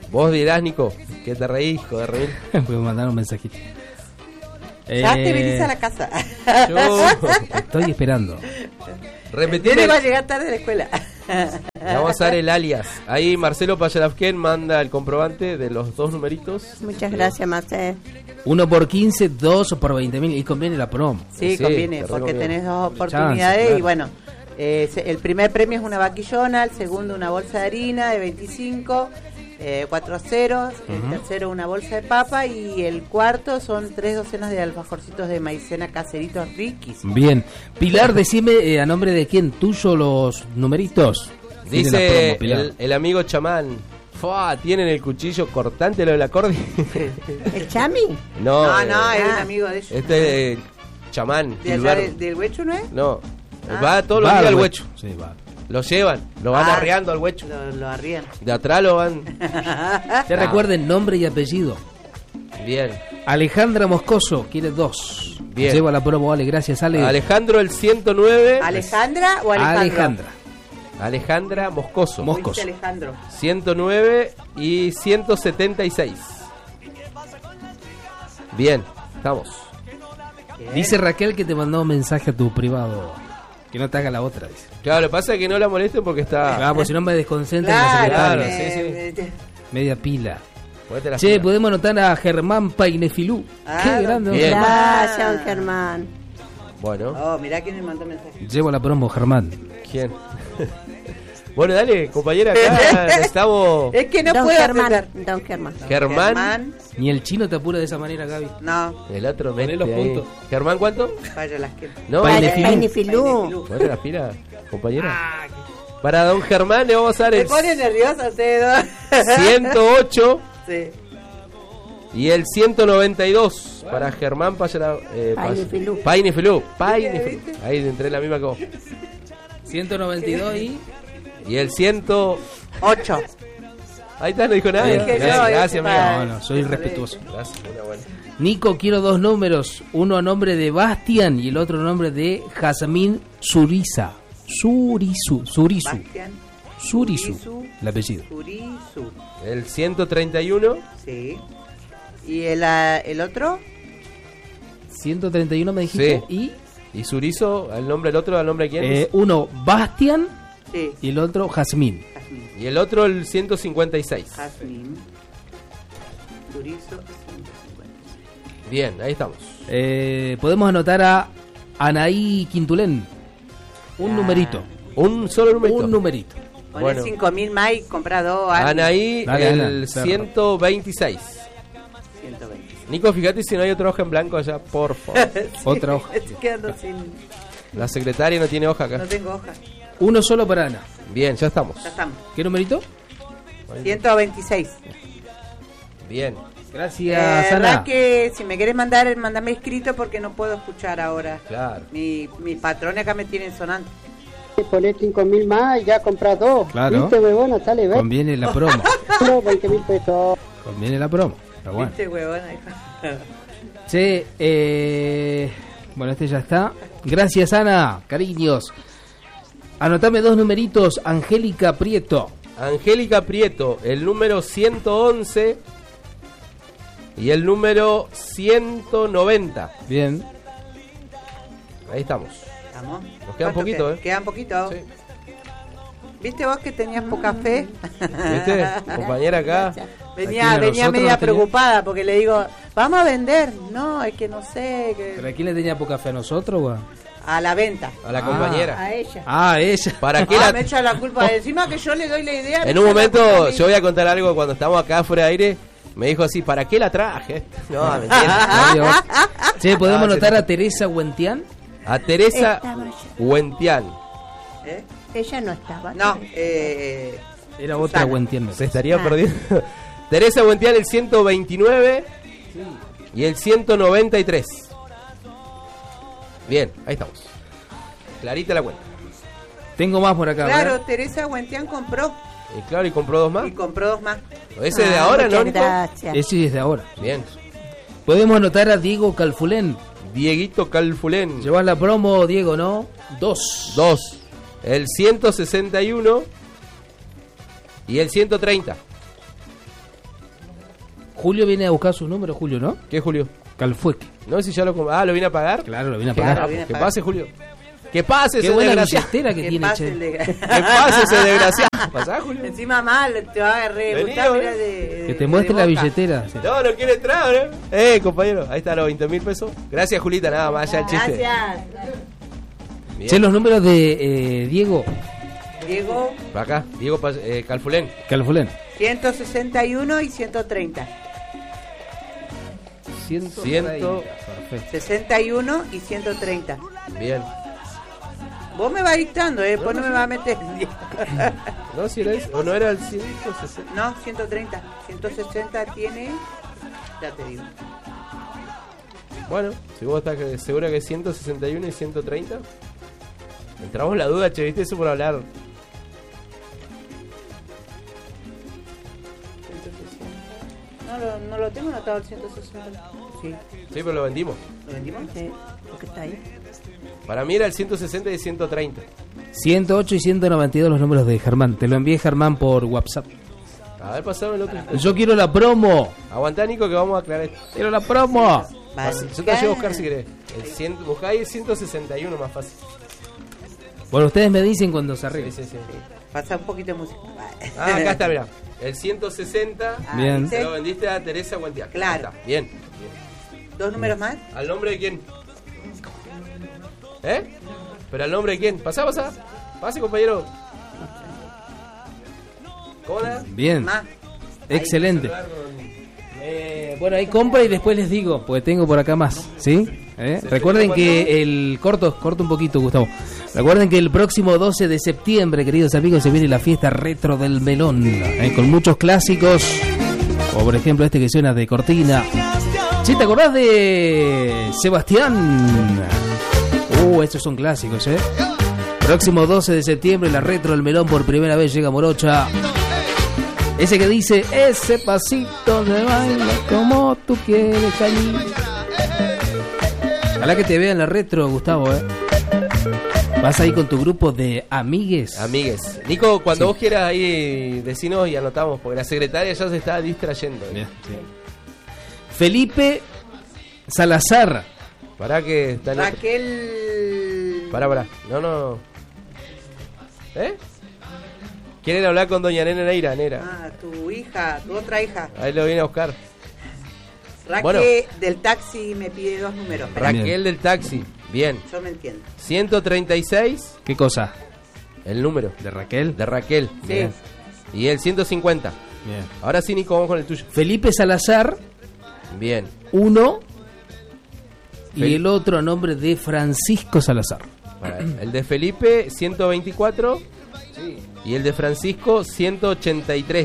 Vos dirás, Nico, que te reís, hijo de remil. Voy a mandar un mensajito. Ya te venís a la casa. Yo Estoy esperando. repetime. Va a llegar tarde de la escuela. Le vamos a dar el alias. Ahí Marcelo Payalavken manda el comprobante de los 2 numeritos. Muchas gracias, Marcel. 1 por 15, 2 por 20.000. Y conviene la promo. Sí, Sí, conviene, te porque reconviene. tenés 2 oportunidades Chance, claro. y bueno, el primer premio es una vaquillona, el segundo una bolsa de harina de 25, 4 ceros, el tercero una bolsa de papa y el cuarto son 3 docenas de alfajorcitos de maicena caseritos riquísimos. Bien. Pilar, decime a nombre de quién, tuyo los numeritos. Tiene la Dice promo, Pilar. el amigo chamán. Fua, ¿tienen el cuchillo cortante lo del acorde? ¿El Chami? No, No, es un amigo de ellos. Este chamán. ¿De allá Gilberto. del huecho no es? No, va todos los Va días al al huecho. Sí, va. Lo llevan, lo van arreando al huecho. Lo arrían. De atrás lo van. Ya recuerden nombre y apellido. Bien. Alejandra Moscoso quiere 2. Bien. Lleva la promo, Ale. Gracias, Ale. Alejandro el 109. ¿Alejandra o Alejandro? Alejandra. Alejandra Moscoso. Dice Alejandro. 109 y 176. Bien, estamos. Dice Raquel que te mandó un mensaje a tu privado. Que no te haga la otra, dice. Claro, lo que pasa es que no la molesten porque está. Ah, pues si no me desconcentra en la Claro, secretaria. sí. Media pila. Ponete la Che, fila. podemos anotar a Germán Painefilú. Ah, Qué grande. bien. Gracias, don Germán. Bueno, Oh, mirá quién me mandó mensaje. Llevo la promo, Germán. ¿quién? Bueno, dale, compañera, acá estamos. Es que no Don puedo Germán. atender. Don Germán. Germán. Ni el chino te apura de esa manera, Gaby. No, El otro Poné mete los ahí. puntos. ¿Germán cuánto? vaya las que. No, Painefilú. Painefilú. ponete la pila, compañera. Para don Germán le vamos a dar Me el pone nerviosa ustedes dos. 108 Sí. y el 192 para Germán Painefilú. Painefilú. ¿Viste? Ahí entré la misma que vos. 192 Y el 100. 8. Ahí está, no dijo nada. Dije yo, Gracias, para- amigo. No, soy respetuoso. Gracias, una buena. Nico, quiero 2 números. Uno a nombre de Bastian y el otro a nombre de Jazmín Suriza. Surisu. Bastián. Surisu. Surisu. El apellido. Surisu. El 131. Sí. ¿Y el otro? 131 me dijiste. Sí. Y Surizo, ¿el nombre del otro? ¿Al nombre de quién? Y uno Bastian Sí. y el otro Jazmín. Jazmín. Y el otro, el 156. Jazmín. Surizo. 150. Bien, ahí estamos. Podemos anotar a Anaí Quintulén. Un numerito. Un solo numerito. Un numerito. Poné Bueno. 5.000 más y compra 2. Anaí, Dale, el Ana, cerra. 126. 120. Nico, fíjate si no hay otra hoja en blanco allá, por favor. Otra hoja. Estoy quedando sin. La secretaria no tiene hoja acá. No tengo hoja. Uno solo para Ana. Bien, ya estamos. Ya estamos. ¿Qué numerito? 126. Bien. Gracias, Ana. verdad que si me querés mandar, mandame escrito porque no puedo escuchar ahora. Claro. Mi patrón acá me tienen sonando. Poner 5.000 más y ya compras 2. Claro. ¿Viste, huevona? Sale, ¿ves? Conviene la promo. 20.000 pesos. Conviene la promo. Está bueno. ¿Viste, huevona? Hijo? Che, bueno, este ya está. Gracias, Ana. Cariños. Anotame 2 numeritos. Angélica Prieto. Angélica Prieto, el número 111 y el número 190. Bien. Ahí estamos. ¿Estamos? Nos queda un ¿Cuánto poquito, queda? Queda un poquito. Sí. ¿Viste vos que tenías poca fe? ¿Viste? Compañera acá. Venía nosotros media no teníamos. preocupada porque le digo, vamos a vender. No, es que no sé. ¿Pero Que... a quién le tenía poca fe a nosotros, güey? A la venta. A la Ah. compañera. A ella. Ah, ella. ¿Para qué Me la.? echa la culpa. Encima que yo le doy la idea. me En un echa la culpa a momento, mí. yo voy a contar algo. Cuando estábamos acá fuera de aire, me dijo así: ¿para qué la traje? No, mentira. Adiós. Che, ¿podemos Ah, anotar sí. a Teresa Huentián? A Teresa Estaba ella. Huentián. ¿Eh? Ella no estaba. No, Era otra Susana. Huentián. me Se parece. estaría Ah. perdiendo. Teresa Huentián, el 129 y el 193. Bien, ahí estamos. Clarita la cuenta. Tengo más por acá. claro, ¿verdad? Teresa Huentián compró Y claro, y compró 2 más. y compró 2 más. Ese de Ah, ahora, ¿no, muchas Nico? gracias. Ese es de ahora. Bien. Podemos anotar a Diego Calfulén. Dieguito Calfulén. Llevas la promo, Diego, ¿no? 2. 2. El 161 y el 130. Julio viene a buscar su número, Julio, ¿no? ¿Qué, Julio? Calfueque. No, si ya lo... ¿lo vine a pagar? Claro, lo viene a Claro, pagar. viene a Que pagar. pase, Julio. Que pase Qué ese buena desgraciado. billetera que Que tiene, pase che. el de- Que pase ese desgraciado. ¿Pasá, Julio? Encima mal, te va a re Vení, gustar, vení. mirá, de Que te muestre la Boca. billetera. sí. No, no quiere entrar, compañero. Ahí están los 20.000 pesos. Gracias, Julita, nada más allá el chiste. Gracias. Bien. Che, los números de Diego Diego, Para acá, Diego Calfulén. Calfulén. 161 y 130. 130. Ciento- Perfecto. 61 y 130. Bien. Vos me vas dictando, después no me vas a meter. No, si era eso. ¿O no era el 160? No, 130. 160 tiene. Ya te digo. Bueno, si vos estás segura que es 161 y 130. Entramos en la duda, che, ¿viste eso por hablar? 160. No lo tengo anotado el 160. Sí. Sí, pero lo vendimos. ¿Lo vendimos? Sí, porque está ahí. Para mí era el 160 y 130. 108 y 192 los números de Germán. Te lo envié, Germán, por WhatsApp. A ver, pasame el otro. Yo quiero la promo. Aguantá, Nico, que vamos a aclarar esto. Quiero la promo. Yo te llevo a buscar si querés. Buscá ahí el 161 más fácil. Bueno, ustedes me dicen cuando se arregle. Sí, sí, sí. Pasa un poquito de música. Ah, acá está, mirá. El 160 Bien. ¿viste? se lo vendiste a Teresa Guantiac. Claro. Ahí está. Bien. ¿Dos números más? ¿Al nombre de quién? ¿Eh? ¿Pero al nombre de quién? Pasá. Pase, compañero. ¿Cómo anda? Bien. Más. Excelente. Bueno, ahí compra y después les digo, porque tengo por acá más, ¿sí? Recuerden que el... Corto un poquito, Gustavo. Recuerden que el próximo 12 de septiembre, queridos amigos, se viene la fiesta retro del melón, con muchos clásicos, como por ejemplo este que suena de cortina. ¿Sí te acordás de Sebastián? Estos son clásicos, Próximo 12 de septiembre, la retro del melón por primera vez llega a Morocha. Ese que dice, ese pasito de baila como tú quieres, Cali. Ojalá que te vean la retro, Gustavo, Vas ahí con tu grupo de amigues. Amigues. Nico, cuando Sí. vos quieras ahí decinos y anotamos, porque la secretaria ya se está distrayendo. Bien, sí. Felipe Salazar. Pará que está en otro- Raquel. Pará. No. ¿Quieren hablar con doña Nena Neira? Ah, tu hija, tu otra hija. Ahí lo viene a buscar. Raquel Bueno. del taxi me pide dos números. Raquel Bien. del taxi. Bien. Yo me entiendo. 136, ¿Qué cosa? el número ¿De Raquel? de Raquel. Sí. Bien. Y el 150. Bien. Ahora sí, Nico, vamos con el tuyo. Felipe Salazar, Bien. uno. Y Fel- el otro a nombre de Francisco Salazar. Para, el de Felipe, 124. Y el de Francisco, 183.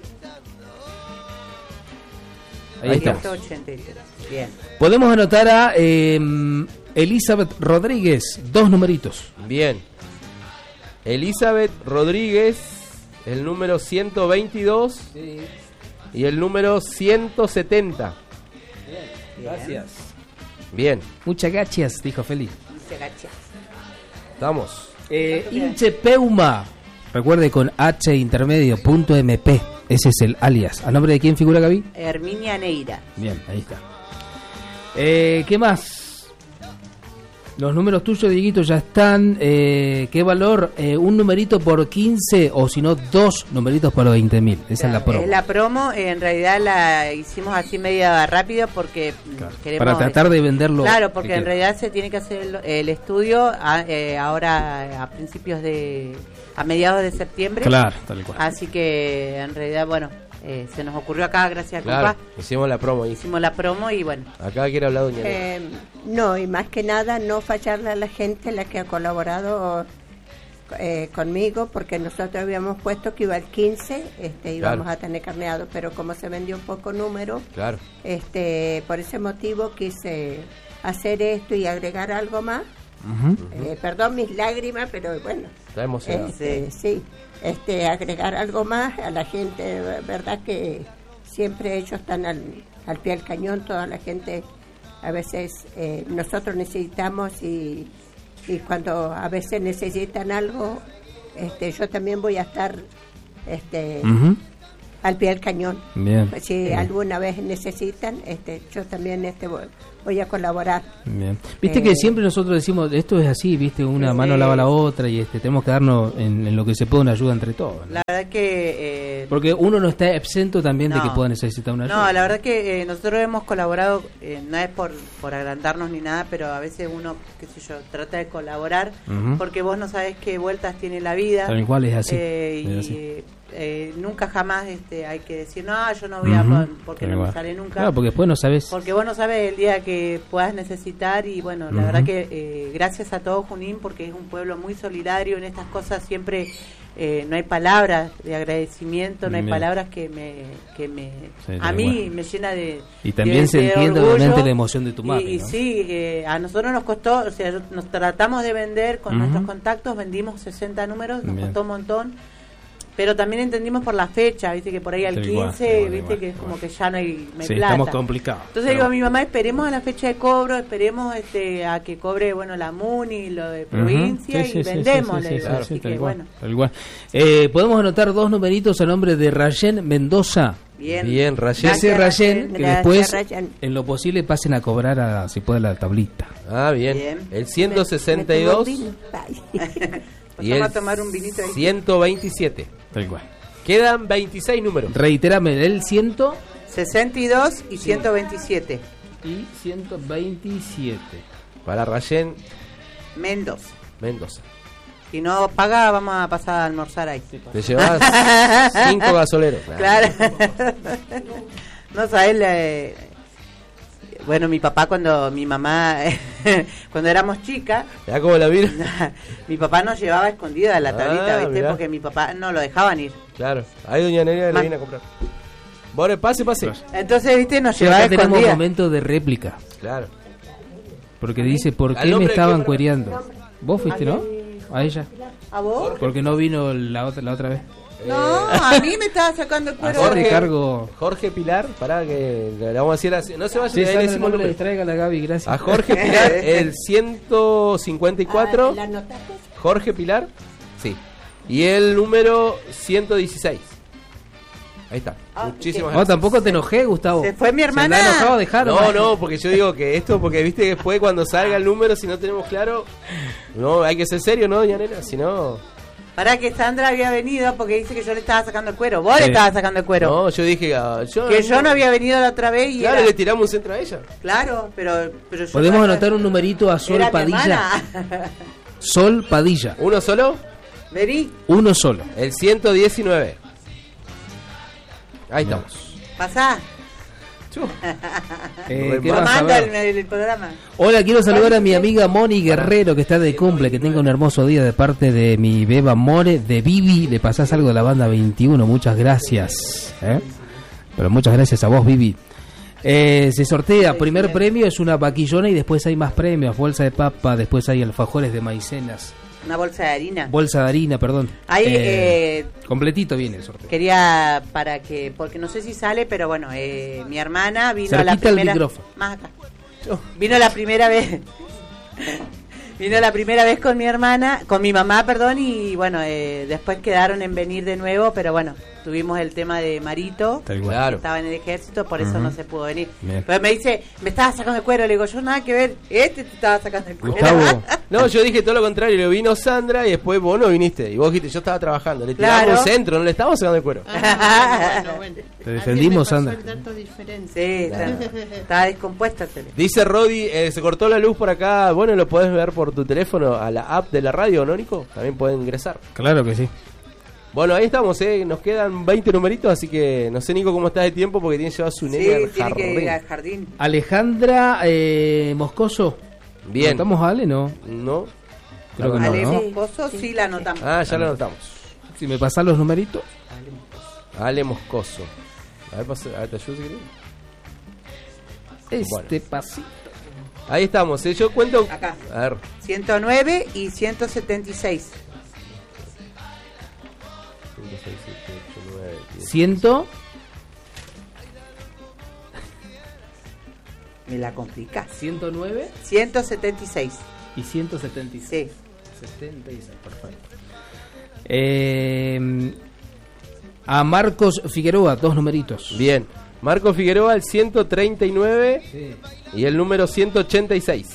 Ahí está. 183. Bien. Podemos anotar a Elizabeth Rodríguez, dos numeritos. Bien. Elizabeth Rodríguez, el número 122. Y el número 170. Gracias. Bien, Muchas gracias, dijo Feli. Muchas gracias. estamos. Inche Peuma. Recuerde con H intermedio, punto MP. Ese es el alias. ¿A nombre de quién figura, Gaby? Herminia Neira. Bien, ahí está. ¿Qué más? Los números tuyos, Dieguito, ya están. ¿Qué valor? Un numerito por 15 o si no, dos numeritos por 20.000. Esa es la promo. La promo, en realidad la hicimos así media rápido porque queremos... Para tratar de venderlo. Claro, porque que en quede. realidad se tiene que hacer el estudio ahora a principios a mediados de septiembre. Claro, tal cual. Así que en realidad, bueno, se nos ocurrió acá, gracias a Claro, Compa, hicimos la promo ahí. hicimos la promo y bueno, Acá quiere hablar doña Nena. No, y más que nada no fallarle a la gente la que ha colaborado conmigo, porque nosotros habíamos puesto que iba el 15, íbamos Claro. a tener carneado, pero como se vendió un poco número, Claro. por ese motivo quise hacer esto y agregar algo más. Ujú. Perdón mis lágrimas, pero bueno, Está emocionado. sí, agregar algo más a la gente, verdad que siempre ellos están al pie del cañón, toda la gente, a veces nosotros necesitamos y cuando a veces necesitan algo, yo también voy a estar Ujú. al pie del cañón. Bien. Si Bien. alguna vez necesitan, yo también voy a colaborar. Bien. Viste que siempre nosotros decimos, esto es así, viste, una mano lava la otra y tenemos que darnos en lo que se pueda una ayuda entre todos, ¿no? La verdad que... Porque uno no está exento también de No. que pueda necesitar una ayuda. No, la verdad que nosotros hemos colaborado, no es por agrandarnos ni nada, pero a veces uno, qué sé yo, trata de colaborar, Ujú. porque vos no sabés qué vueltas tiene la vida. Tal cual es así. Y es así. nunca jamás hay que decir, no, yo no voy a, Ujú. porque Tal no me cual. sale nunca. Claro, porque después no sabes. Porque vos no sabes el día que puedas necesitar y bueno, la Ujú. verdad que gracias a todo Junín porque es un pueblo muy solidario en estas cosas siempre no hay palabras de agradecimiento, no hay Bien. palabras que me Sí, a tal mí cual. me llena de Y también de se entiende orgullo. obviamente la emoción de tu mami, y ¿no? sí, a nosotros nos costó, o sea, nos tratamos de vender con Ujú. nuestros contactos, vendimos 60 números, nos Bien. costó un montón. Pero también entendimos por la fecha, viste que por ahí al Tal 15, igual, igual, viste igual, que es igual. como que ya no hay Sí, plata. estamos complicados. Entonces digo a mi mamá, esperemos a la fecha de cobro, esperemos a que cobre bueno la MUNI, lo de provincia Ujú. Sí, y sí, vendemos. sí, le sí, digo. sí, Así sí, que tal cual, bueno, tal cual. Podemos anotar 2 numeritos a nombre de Rayen Mendoza. bien. Bien, Rayen. Dice Gracias, Rayen que Gracias, después, Rayen. en lo posible, pasen a cobrar si puede la tablita. Ah, bien. Bien. El Me 162 tomo un vino. Ay. y Vamos el a tomar un vinito ahí. 127. Tal cual. Quedan 26 números. Reitérame, el 100 62 y 127. y 127. Para Rayen Mendoza. Mendoza. Si no paga, vamos a pasar a almorzar ahí. Te llevas 5 gasoleros. Claro. No sabes, bueno, mi papá cuando mi mamá, cuando éramos chicas, Ya como la miro. mi papá nos llevaba escondida a la tablita, Ah, ¿viste? mirá. Porque mi papá no lo dejaban ir. Claro. Ahí doña Nerea le Ma- viene a comprar. Bueno, pase. Entonces, ¿viste? Nos Ya llevaba acá tenemos escondida. momento de réplica. Claro. Porque dice, ¿por ¿Al qué me nombre de estaban quién? cuereando? Vos fuiste, ¿no? A ella. ¿A vos? Porque no vino la otra vez. No, a mí me estaba sacando el cuero. Jorge cargo. Jorge Pilar, pará que le vamos a decir así. No se vaya, Sí, ahí le Sandra, decimos no el me número. distraiga la Gaby, gracias. A Jorge Pilar, el 154. Ah, ¿la anotaste? Jorge Pilar, sí. Y el número 116. Ahí está. Muchísimas No, tampoco te enojé, Gustavo. Se fue mi Se hermana. andaba enojado, dejaron. No, porque yo digo que esto, porque viste que después cuando salga el número, si no tenemos claro, no, hay que ser serio, ¿no, doña Nena? Si no, Para que Sandra había venido porque dice que yo le estaba sacando el cuero. Vos Sí. le estabas sacando el cuero. no, yo dije, Que yo no había venido la otra vez y Claro, era... le tiramos un centro a ella. Claro, pero yo Podemos no- anotar un numerito a Sol era mi Padilla. hermana. Sol Padilla. ¿Uno solo? Vení, Uno solo. El 119. Ahí estamos. pasá. ¿Qué vas a Manda ver? el programa. Hola, quiero saludar a mi amiga Moni Guerrero que está de cumple. Que tenga un hermoso día de parte de mi beba More de Vivi. Le pasás algo de la banda 21. Muchas gracias. Pero muchas gracias a vos, Vivi. Se sortea. Primer premio es una vaquillona y después hay más premios. Bolsa de papa, después hay alfajores de maicenas. Una bolsa de harina. Bolsa de harina, perdón. Ahí Completito viene el sorteo. quería para que, porque no sé si sale, pero bueno, mi hermana vino a la Cerquita al primera... micrófono. Más acá. Vino la primera vez. Vino la primera vez con mi hermana, con mi mamá, perdón, y bueno, después quedaron en venir de nuevo, pero bueno, tuvimos el tema de Marito, Tal que cual. Claro. estaba en el ejército, por eso Ujú. no se pudo venir. Bien. Pero me dice, me estaba sacando el cuero, le digo, yo nada que ver, te estaba sacando el cuero. Gustavo, No, yo dije todo lo contrario. Le vino Sandra y después vos no viniste. Y vos dijiste, yo estaba trabajando. Le tiramos Claro. un centro, no le estábamos sacando el cuero. te defendimos, Sandra. Sí, estaba descompuesta el teléfono. Dice Rodi, se cortó la luz por acá. Bueno, lo podés ver por tu teléfono a la app de la radio, ¿no, Nico? También pueden ingresar. Claro que sí. Bueno, ahí estamos, nos quedan 20 numeritos, así que no sé, Nico, cómo estás de tiempo porque tiene llevado su nene Sí, al tiene que ir jardín. al jardín. Alejandra Moscoso. Bien. ¿Notamos a Ale? No. ¿No? Creo que no, Ale ¿no? Moscoso sí la anotamos. Ah, ya lo anotamos. Si me pasás los numeritos. Ale Moscoso. A ver, te ayudo si querés. Este pasito. Ahí estamos, yo cuento... Acá. A ver, 109 y 176. 5, 6, 7, 8, 9, 10. 100. Me la complicás. 109 176. y 176. Sí. 76, perfecto. A Marcos Figueroa, 2 numeritos. Bien. Marco Figueroa, el 139 Sí. y el número 186.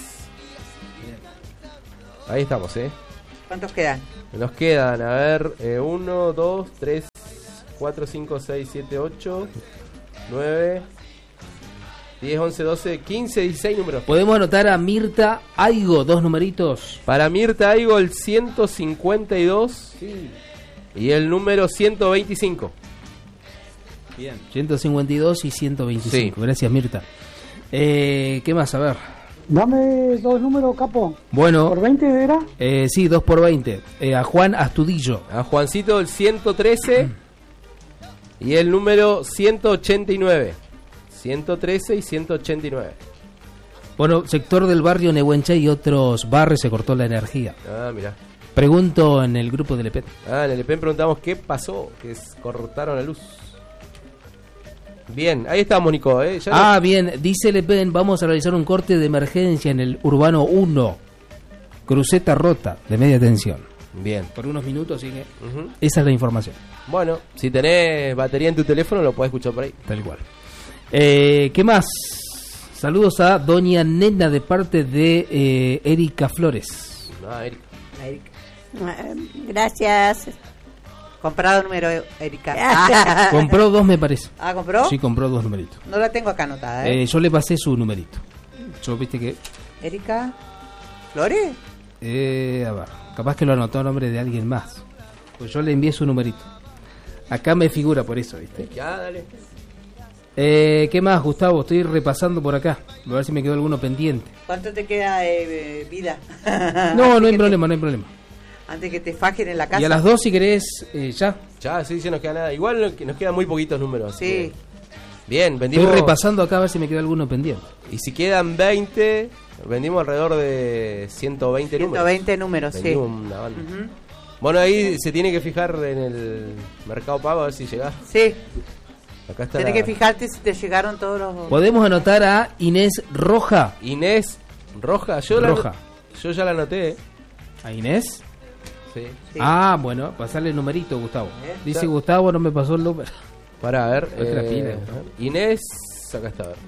Ahí estamos, ¿Cuántos quedan? Nos quedan, a ver, 1, 2, 3, 4, 5, 6, 7, 8, 9, 10, 11, 12, 15, 16 números. Podemos anotar a Mirta Aigo, 2 numeritos. Para Mirta Aigo, el 152 y el número 125. Bien. 152 y 125. Sí. Gracias, Mirta. ¿Qué más? A ver. Dame 2 números, capo. Bueno, ¿Por 20 era? sí, 2 por 20. A Juan Astudillo. A Juancito, el 113 y el número 189. 113 y 189. Bueno, sector del barrio Nehuenche y otros barrios se cortó la energía. Ah, mira. Pregunto en el grupo de Lepet. Ah, en el EPEN preguntamos qué pasó, que cortaron la luz. Bien, ahí estamos, Nico. Ya Bien, dice Lepet, vamos a realizar un corte de emergencia en el Urbano 1. Cruceta rota, de media tensión. Bien. Por unos minutos, así que Ujú. esa es la información. Bueno, si tenés batería en tu teléfono, lo podés escuchar por ahí. Tal cual. ¿Qué más? Saludos a Doña Nena de parte de Erika Flores. Ah, Erika. Gracias. Comprado número, Erika. Compró 2, me parece. ¿Compró? Sí, compró 2 numeritos. No la tengo acá anotada, Yo le pasé su numerito. Yo viste que... Erika. ¿Flores? A ver, capaz que lo anotó a nombre de alguien más. Pues yo le envié su numerito. Acá me figura por eso, ¿viste? Ya, dale. ¿Qué más, Gustavo? Estoy repasando por acá. A ver si me quedó alguno pendiente. ¿Cuánto te queda de vida? No hay problema, no hay problema. Antes que te fajen en la casa. Y a las 2 si querés, ya. Ya, sí, nos queda nada. Igual nos quedan muy poquitos números. así Sí. que- Bien, vendimos. Estoy repasando acá a ver si me queda alguno pendiente. Y si quedan 20, vendimos alrededor de 120 números. 120 números, sí. Vendimos una banda. Ujú. Bueno, ahí se tiene que fijar en el Mercado Pago a ver si llegás. Sí, Acá está tenés la- que fijarte si te llegaron todos los... Podemos anotar a Inés Roja. Inés Roja. Roja. Yo ya la anoté. ¿A Inés? Sí. Sí. Bueno, pasarle el numerito, Gustavo. Dice Ya. Gustavo, no me pasó el número. Para ver. Otra pila, Gustavo. Inés. Acá está, a ver.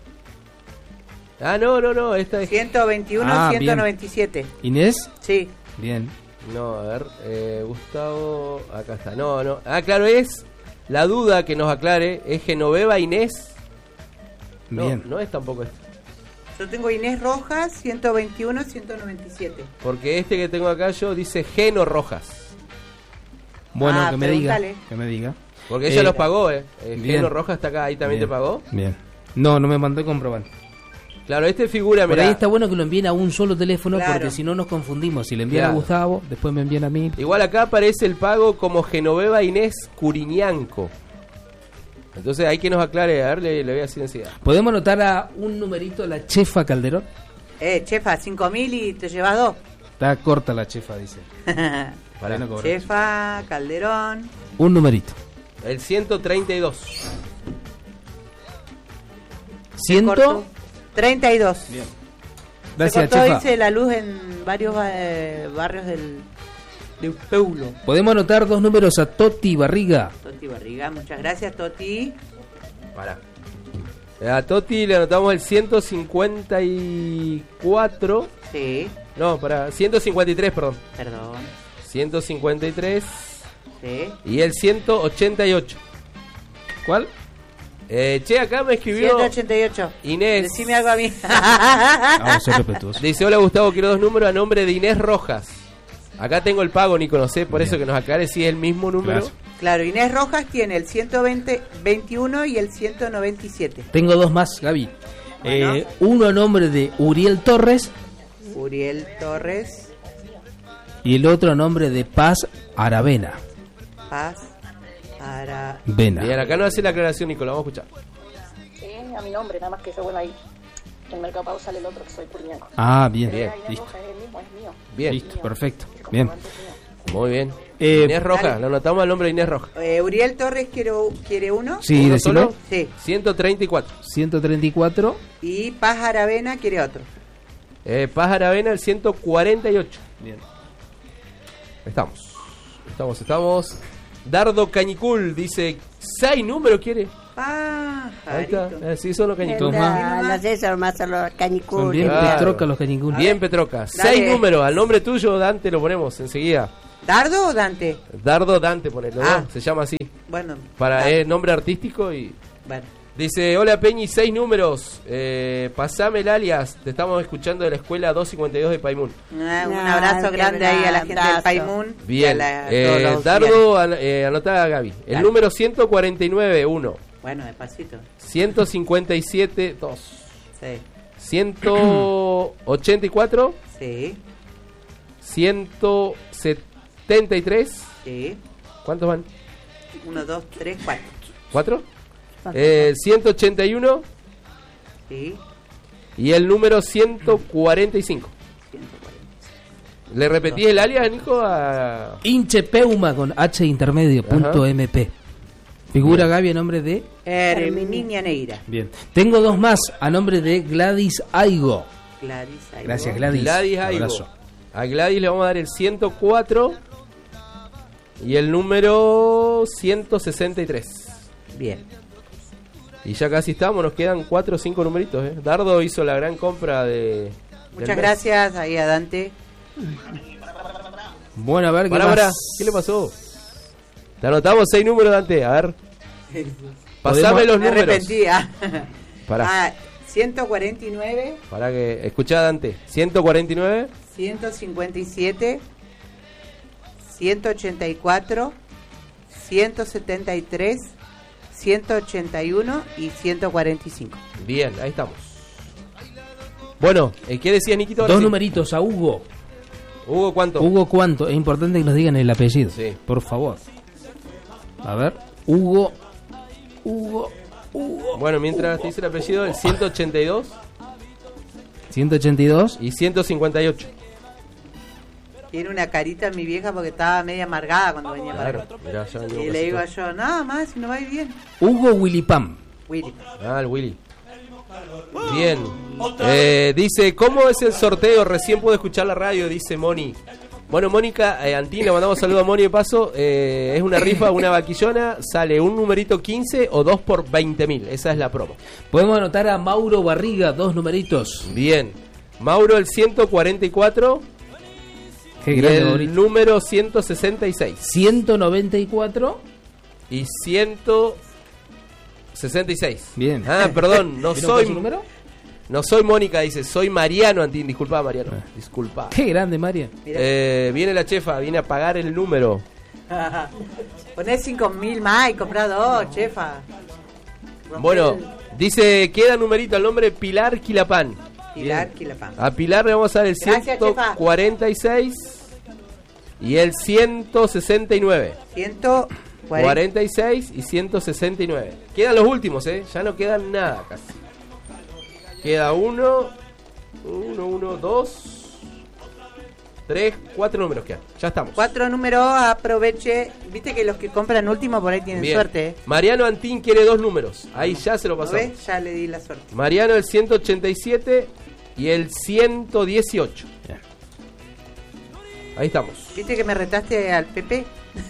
Ah, no, esta es. 121, Bien. 197. ¿Inés? Sí. Bien. No, a ver. Gustavo. Acá está. No. Ah, claro, es. La duda que nos aclare es Genoveva Inés. No, Bien. no es tampoco esto. Yo tengo Inés Rojas, 121, 197. Porque este que tengo acá yo dice Geno Rojas. Bueno, que me diga. pregúntale. Que me diga. Porque ella los pagó, bien. Geno Rojas está acá, ahí también Bien. te pagó. Bien. No me mandó comprobante. Claro, este figura, Por mirá. ahí está bueno que lo envíen a un solo teléfono Claro. porque si no nos confundimos. Si le envían Claro. a Gustavo, después me envían a mí. Igual acá aparece el pago como Genoveva Inés Curiñanco. Entonces hay que nos aclare, a ver, le voy a decir enseguida. ¿Podemos anotar a un numerito la chefa Calderón? Chefa, 5.000 y te llevas 2. Está corta la chefa, dice. Pará. no cobra. Chefa, Calderón. Un numerito. El 132. Ciento. Corto. 32. Bien. Gracias, Se cortó, chefa. dice, la luz en varios barrios del pueblo. Podemos anotar 2 números a Toti Barriga. Toti Barriga, muchas gracias, Toti. Pará. A Toti le anotamos el 154. Sí, No, pará. 153, perdón. perdón. 153 Sí. y el 188. ¿Cuál? Che, acá me escribió 188. Inés. Decime algo a mí. Vamos a ser respetuosos. Dice, hola Gustavo, quiero 2 números a nombre de Inés Rojas. Acá tengo el pago, Nico, no sé, por eso que nos aclare si es el mismo número. Claro. Claro, Inés Rojas tiene el 121 y el 197. Tengo 2 más, Gaby. Bueno. Uno a nombre de Uriel Torres Uriel Torres, y el otro a nombre de Paz Aravena. Paz, Ara... Vena. Bien, acá no hace la aclaración, Nico, la vamos a escuchar. Sí, a mi nombre, nada más que yo, bueno, ahí en el Mercado Pago sale el otro que soy Curiñanco. Bien. Bien, Listo. Es el mismo, es mío. Bien, Listo, perfecto. Bien. muy bien. Inés Rojas, dale. lo anotamos al nombre de Inés Rojas. Uriel Torres quiere uno. Sí, ¿Uno decime. solo? Sí. 134. 134. Y Paz Aravena quiere otro. Paz Aravena, el 148. Bien. Estamos. Dardo Cañicul dice 6 números quiere. Ahí está. Sí, son los Cañicul. Las de esas más son los Cañicul. Son bien Claro. Petroca los Cañicul. Bien, Petroca. Dale. 6 números. Al nombre tuyo, Dante, lo ponemos enseguida. ¿Dardo o Dante? Dardo Dante, ponelo. Ah. ¿No? Se llama así. Bueno. Para dale. nombre artístico y... Bueno. Dice, hola Peñi, 6 números. Pasame el alias. Te estamos escuchando de la escuela 252 de Paimún. Un abrazo qué grande ahí a la gente del abrazo. Paimún. Bien. Y a todos los Dardo, anotá a Gaby. El Dale. número 149, 1. Bueno, despacito. 157, 2. Sí. 184, Sí. 173. Sí. ¿Cuántos van? 1, 2, 3, 4. ¿4? 181 Sí. y el número 145. 140. ¿Le repetís el alias, Nico? Inchepeuma con H intermedio, punto Ajá. MP. Figura Gaby a nombre de... Herminia Neira. Bien. Tengo dos más a nombre de Gladys Aigo. Gladys. Aigo. Gracias, Gladys. Gladys Un Aigo. abrazo. A Gladys le vamos a dar el 104 y el número 163. Bien. Y ya casi estamos, nos quedan 4 o 5 numeritos. Dardo hizo la gran compra de... Muchas del mes. gracias ahí a Dante. Bueno, a ver qué Pará, más. pará, ¿qué le pasó? Te anotamos 6 números, Dante. A ver. Pasame los Me números. arrepentía. Pará. 149, Para que... Escuchá, Dante. 149, 157, 184, 173, 181 y 145. bien, ahí estamos. Bueno, ¿qué decías, Niquito? Ahora Dos sí. numeritos a Hugo. Hugo, ¿cuánto? Hugo, ¿cuánto? Es importante que nos digan el apellido. Sí. Por favor. A ver. Hugo. Bueno, mientras te dice el apellido, el 182 182. y 158. Tiene una carita mi vieja porque estaba media amargada cuando venía para Claro, acá. mirá, ya venimos Y casi le digo todos. yo, nada más, si no va a ir bien. Hugo Willy Pam. Willy. Ah, el Willy. Bien. Dice, ¿cómo es el sorteo? Recién pude escuchar la radio, dice Moni. Bueno, Mónica Antín, le mandamos saludos a Moni de paso. Es una rifa, una vaquillona. Sale un numerito 15 o 2 por 20.000. Esa es la promo. Podemos anotar a Mauro Barriga, dos numeritos. Bien. Mauro, el 144 Qué y grande, el Maurito. número 166 194. y 166. Bien. Ah, perdón, no ¿Vieron cuál es soy su número? no soy Mónica, dice, soy Mariano Antín. Disculpa, Mariano. Disculpa. Qué grande, María. Viene la chefa, viene a pagar el número. Poné 5.000 más y comprá 2, chefa. Rompé Bueno, dice, queda numerito al nombre Pilar Quilapán. Pilar Bien. Quilapán. A Pilar le vamos a dar el Gracias, 146 y el 169. 140. 46 y 169. Quedan los últimos, ya no quedan nada casi. Queda 1, 2, 3, 4 números quedan. Ya estamos. 4 números, aproveche. Viste que los que compran último por ahí tienen Bien. suerte. Mariano Antín quiere 2 números. Ahí ya se lo ¿Lo pasamos. ves? Ya le di la suerte. Mariano el 187 y el 118. Ahí estamos. ¿Viste que me retaste al Pepe?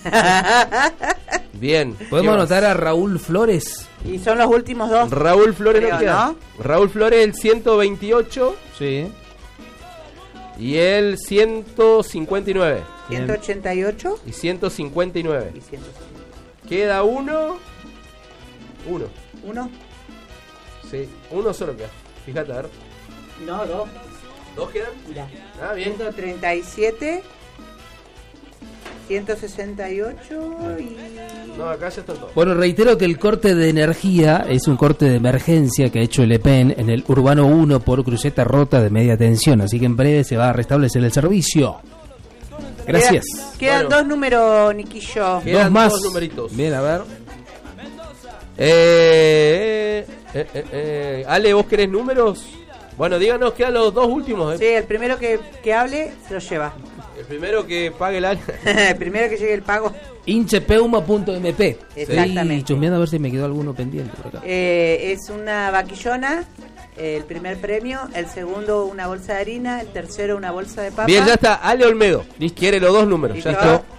Bien. Podemos ¿Qué más? anotar a Raúl Flores. Y son los últimos 2. Raúl Flores Creo, no queda. ¿no? Raúl Flores el 128 Sí. y el 159 188 y 159. y 100. Queda uno. ¿Uno? Sí, uno solo queda. Fíjate, a ver. No, 2. ¿Dos quedan? Mirá. Ah, bien. 137, 168 y... No, acá ya están todos. Bueno, reitero que el corte de energía es un corte de emergencia que ha hecho el EPEN en el Urbano 1 por cruceta rota de media tensión, así que en breve se va a restablecer el servicio. Gracias. Quedan Bueno. 2 números, Niquillo. Quedan Dos más. dos numeritos. Bien, a ver. Ale, ¿vos querés números? Bueno, díganos, quedan los dos últimos. Sí, el primero que hable se lo lleva. El primero que pague el área. El primero que llegue el pago. Hinchepeuma.mp. Exactamente. Estoy chusmeando a ver si me quedó alguno pendiente por acá. Es una vaquillona, el primer premio, el segundo una bolsa de harina, el tercero una bolsa de papa. Bien, ya está. Ale Olmedo. Quiere los dos números. ¿Listo? Ya está.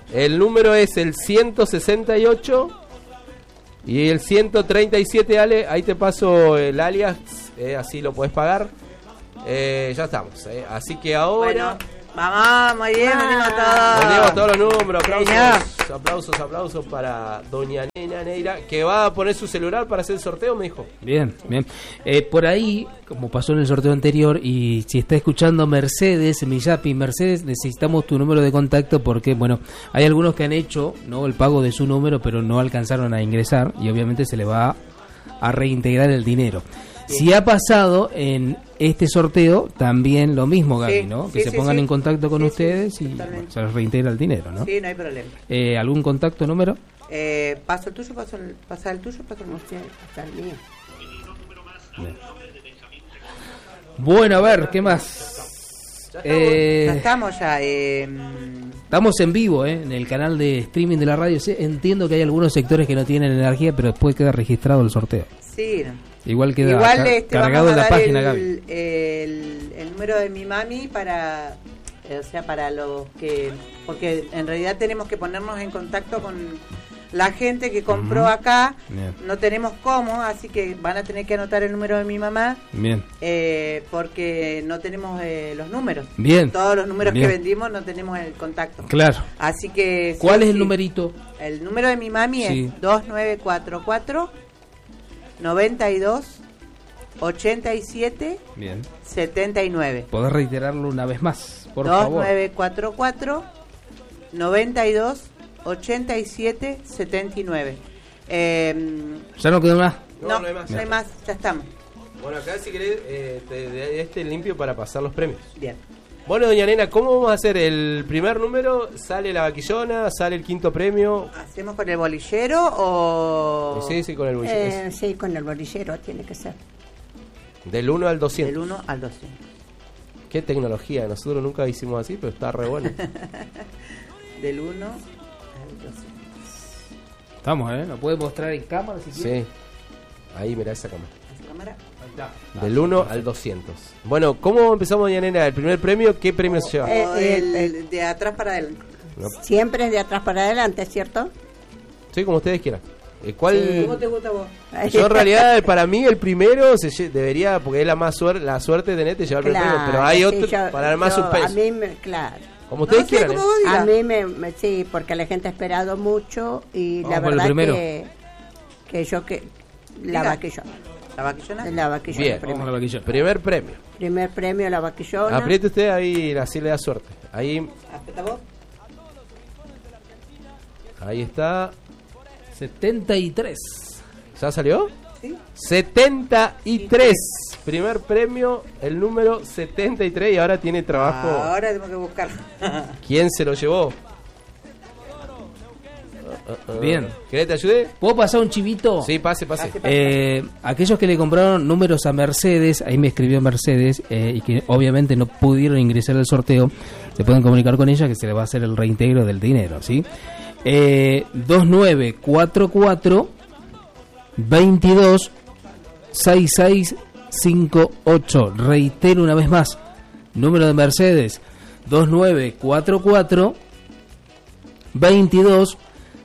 El número es el 168 y el 137, Ale. Ahí te paso el alias, así lo puedes pagar. Ya estamos. Así que ahora... Bueno, vamos, muy bien, venimos todos los números. Señor. Aplausos para doña Nena Neira, que va a poner su celular para hacer el sorteo, me dijo. Bien. Por ahí, como pasó en el sorteo anterior, y si está escuchando Mercedes, Miyapi, Mercedes, necesitamos tu número de contacto porque, bueno, hay algunos que han hecho, ¿no?, el pago de su número, pero no alcanzaron a ingresar y obviamente se le va a reintegrar el dinero. Si ha pasado en este sorteo, también lo mismo, Gaby, ¿no? Que se pongan en contacto con ustedes y bueno, se les reintegra el dinero, ¿no? Sí, no hay problema. ¿Algún contacto, número? Paso el tuyo, pasa el tuyo, pasa el mío. Bien. Bueno, a ver, ¿qué más? Ya estamos ya. Estamos en vivo, en el canal de streaming de la radio. Sí, entiendo que hay algunos sectores que no tienen energía, pero después queda registrado el sorteo. Sí. Igual queda cargado en la página, Gaby. El número de mi mami para, para los que, porque en realidad tenemos que ponernos en contacto con la gente que compró acá. Bien. No tenemos cómo, así que van a tener que anotar el número de mi mamá. Bien. Porque no tenemos los números. Bien. Todos los números que vendimos no tenemos el contacto. Claro. Así que... ¿Cuál es el numerito? El número de mi mami es 2944 92 87 Bien. 79. ¿Podés reiterarlo una vez más, por favor? 2944 92 87 79. ¿Ya no quedó más? No hay más. No hay más, ya estamos. Bueno, acá si querés, limpio para pasar los premios. Bien. Bueno, doña Nena, ¿cómo vamos a hacer? El primer número, ¿sale la vaquillona? ¿Sale el quinto premio? ¿Hacemos con el bolillero o...? Sí, con el bolillero. Sí, con el bolillero tiene que ser. Del 1 al 200. Del 1 al 200. Qué tecnología, nosotros nunca hicimos así, pero está re bueno. Del 1 al 200. Estamos, ¿Lo puede mostrar en cámara si quiere? Sí. Ahí, mirá esa cámara. ¿Esa cámara? Ahí está. Del 1 al 200. Bueno, ¿cómo empezamos, doña Nena? ¿El primer premio? ¿Qué premio se lleva? El de atrás para adelante. No. Siempre es de atrás para adelante, ¿cierto? Sí, como ustedes quieran. ¿Cuál? ¿Cómo te gusta vos? Yo en realidad, para mí, el primero debería, porque es la suerte de tener de llevar el premio, pero hay otro para dar más suspenso. A mí, claro. Como ustedes quieran. A mí sí, porque la gente ha esperado mucho y la verdad que la vaquillona. ¿La vaquillona? La vaquillona. Bien, vamos a la vaquillona. Primer premio. Primer premio, la vaquillona. Apriete usted ahí, así le da suerte. Ahí. ¿Aprieta vos? Ahí está. 73. ¿Ya salió? Sí. 73. Primer premio, el número 73. Y ahora tiene trabajo. Ahora tenemos que buscarlo. ¿Quién se lo llevó? Bien. ¿Querés que te ayude? ¿Puedo pasar un chivito? Sí, pase. Aquellos que le compraron números a Mercedes, ahí me escribió Mercedes, y que obviamente no pudieron ingresar al sorteo, se pueden comunicar con ella que se le va a hacer el reintegro del dinero, ¿sí? 2944 22 6658. Reitero una vez más, número de Mercedes 2944 22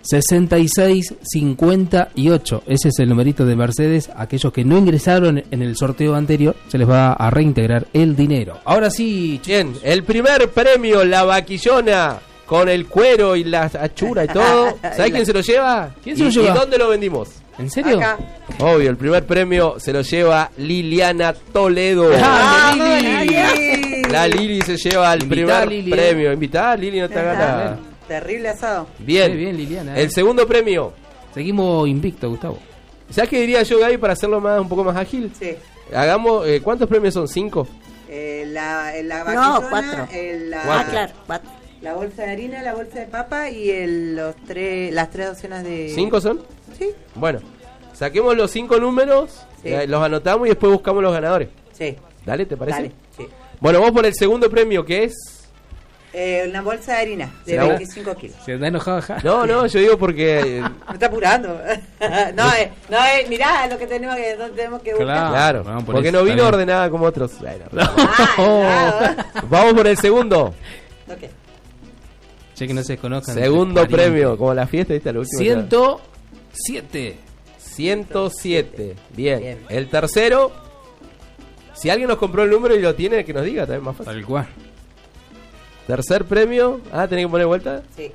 6658. Ese es el numerito de Mercedes. Aquellos que no ingresaron en el sorteo anterior, se les va a reintegrar el dinero. Ahora sí, bien, el primer premio, la vaquillona, con el cuero y la achura y todo. ¿Sabes quién se lo lleva? ¿Quién se lo lleva? ¿Y dónde lo vendimos? ¿En serio? Acá. Obvio, el primer premio se lo lleva Liliana Toledo. Lili! La Lili se lleva el primer premio. Invitada a Lili, no te hagas. Terrible asado. Bien, Liliana. El segundo premio. Seguimos invicto, Gustavo. ¿Sabes qué diría yo, Gaby, para hacerlo un poco más ágil? Sí. Hagamos, ¿cuántos premios son? ¿5? La vaquillona, no, 4. Claro, 4. La bolsa de harina, la bolsa de papa y las 3 docenas de... ¿5 son? Sí. Bueno, saquemos los 5 números, los anotamos y después buscamos los ganadores. Sí. Dale, ¿te parece? Dale, sí. Bueno, vamos por el segundo premio, que es... una bolsa de harina de 25 kilos. ¿Se está enojado acá? No, yo digo porque... Me está apurando. Mirá lo que tenemos que buscar. Claro, bueno, porque eso, no vino bien. ordenada como otros. Bueno, Claro. vamos por el segundo. Okay. Che, que no se desconozcan. Segundo Pariente. premio, como la fiesta, ¿viste? La última 107. 107. Bien. El tercero, si alguien nos compró el número y lo tiene, que nos diga, también más fácil. Tal cual. Tercer premio. Ah, ¿tenés que poner vuelta? Sí.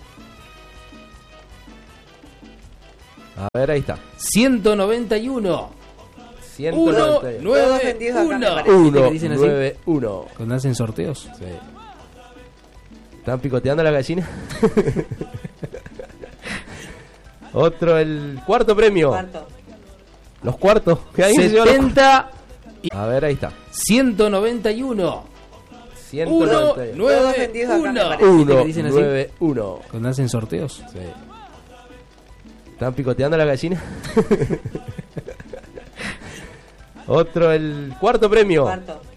A ver, ahí está. 191. 191. Todos vendidos acá, me parece. 1, que dicen así? 9, 1. Cuando hacen sorteos. Sí. ¿Están picoteando la gallina? Otro, el cuarto premio. Cuarto. Los cuartos. ¿Qué hay? 70. A ver, ahí está. 191. 191. Todos vendidos acá, me parece. 1, que dicen así? 9, 1. Cuando hacen sorteos. Sí. ¿Están picoteando la gallina? Otro, el cuarto premio. Cuarto.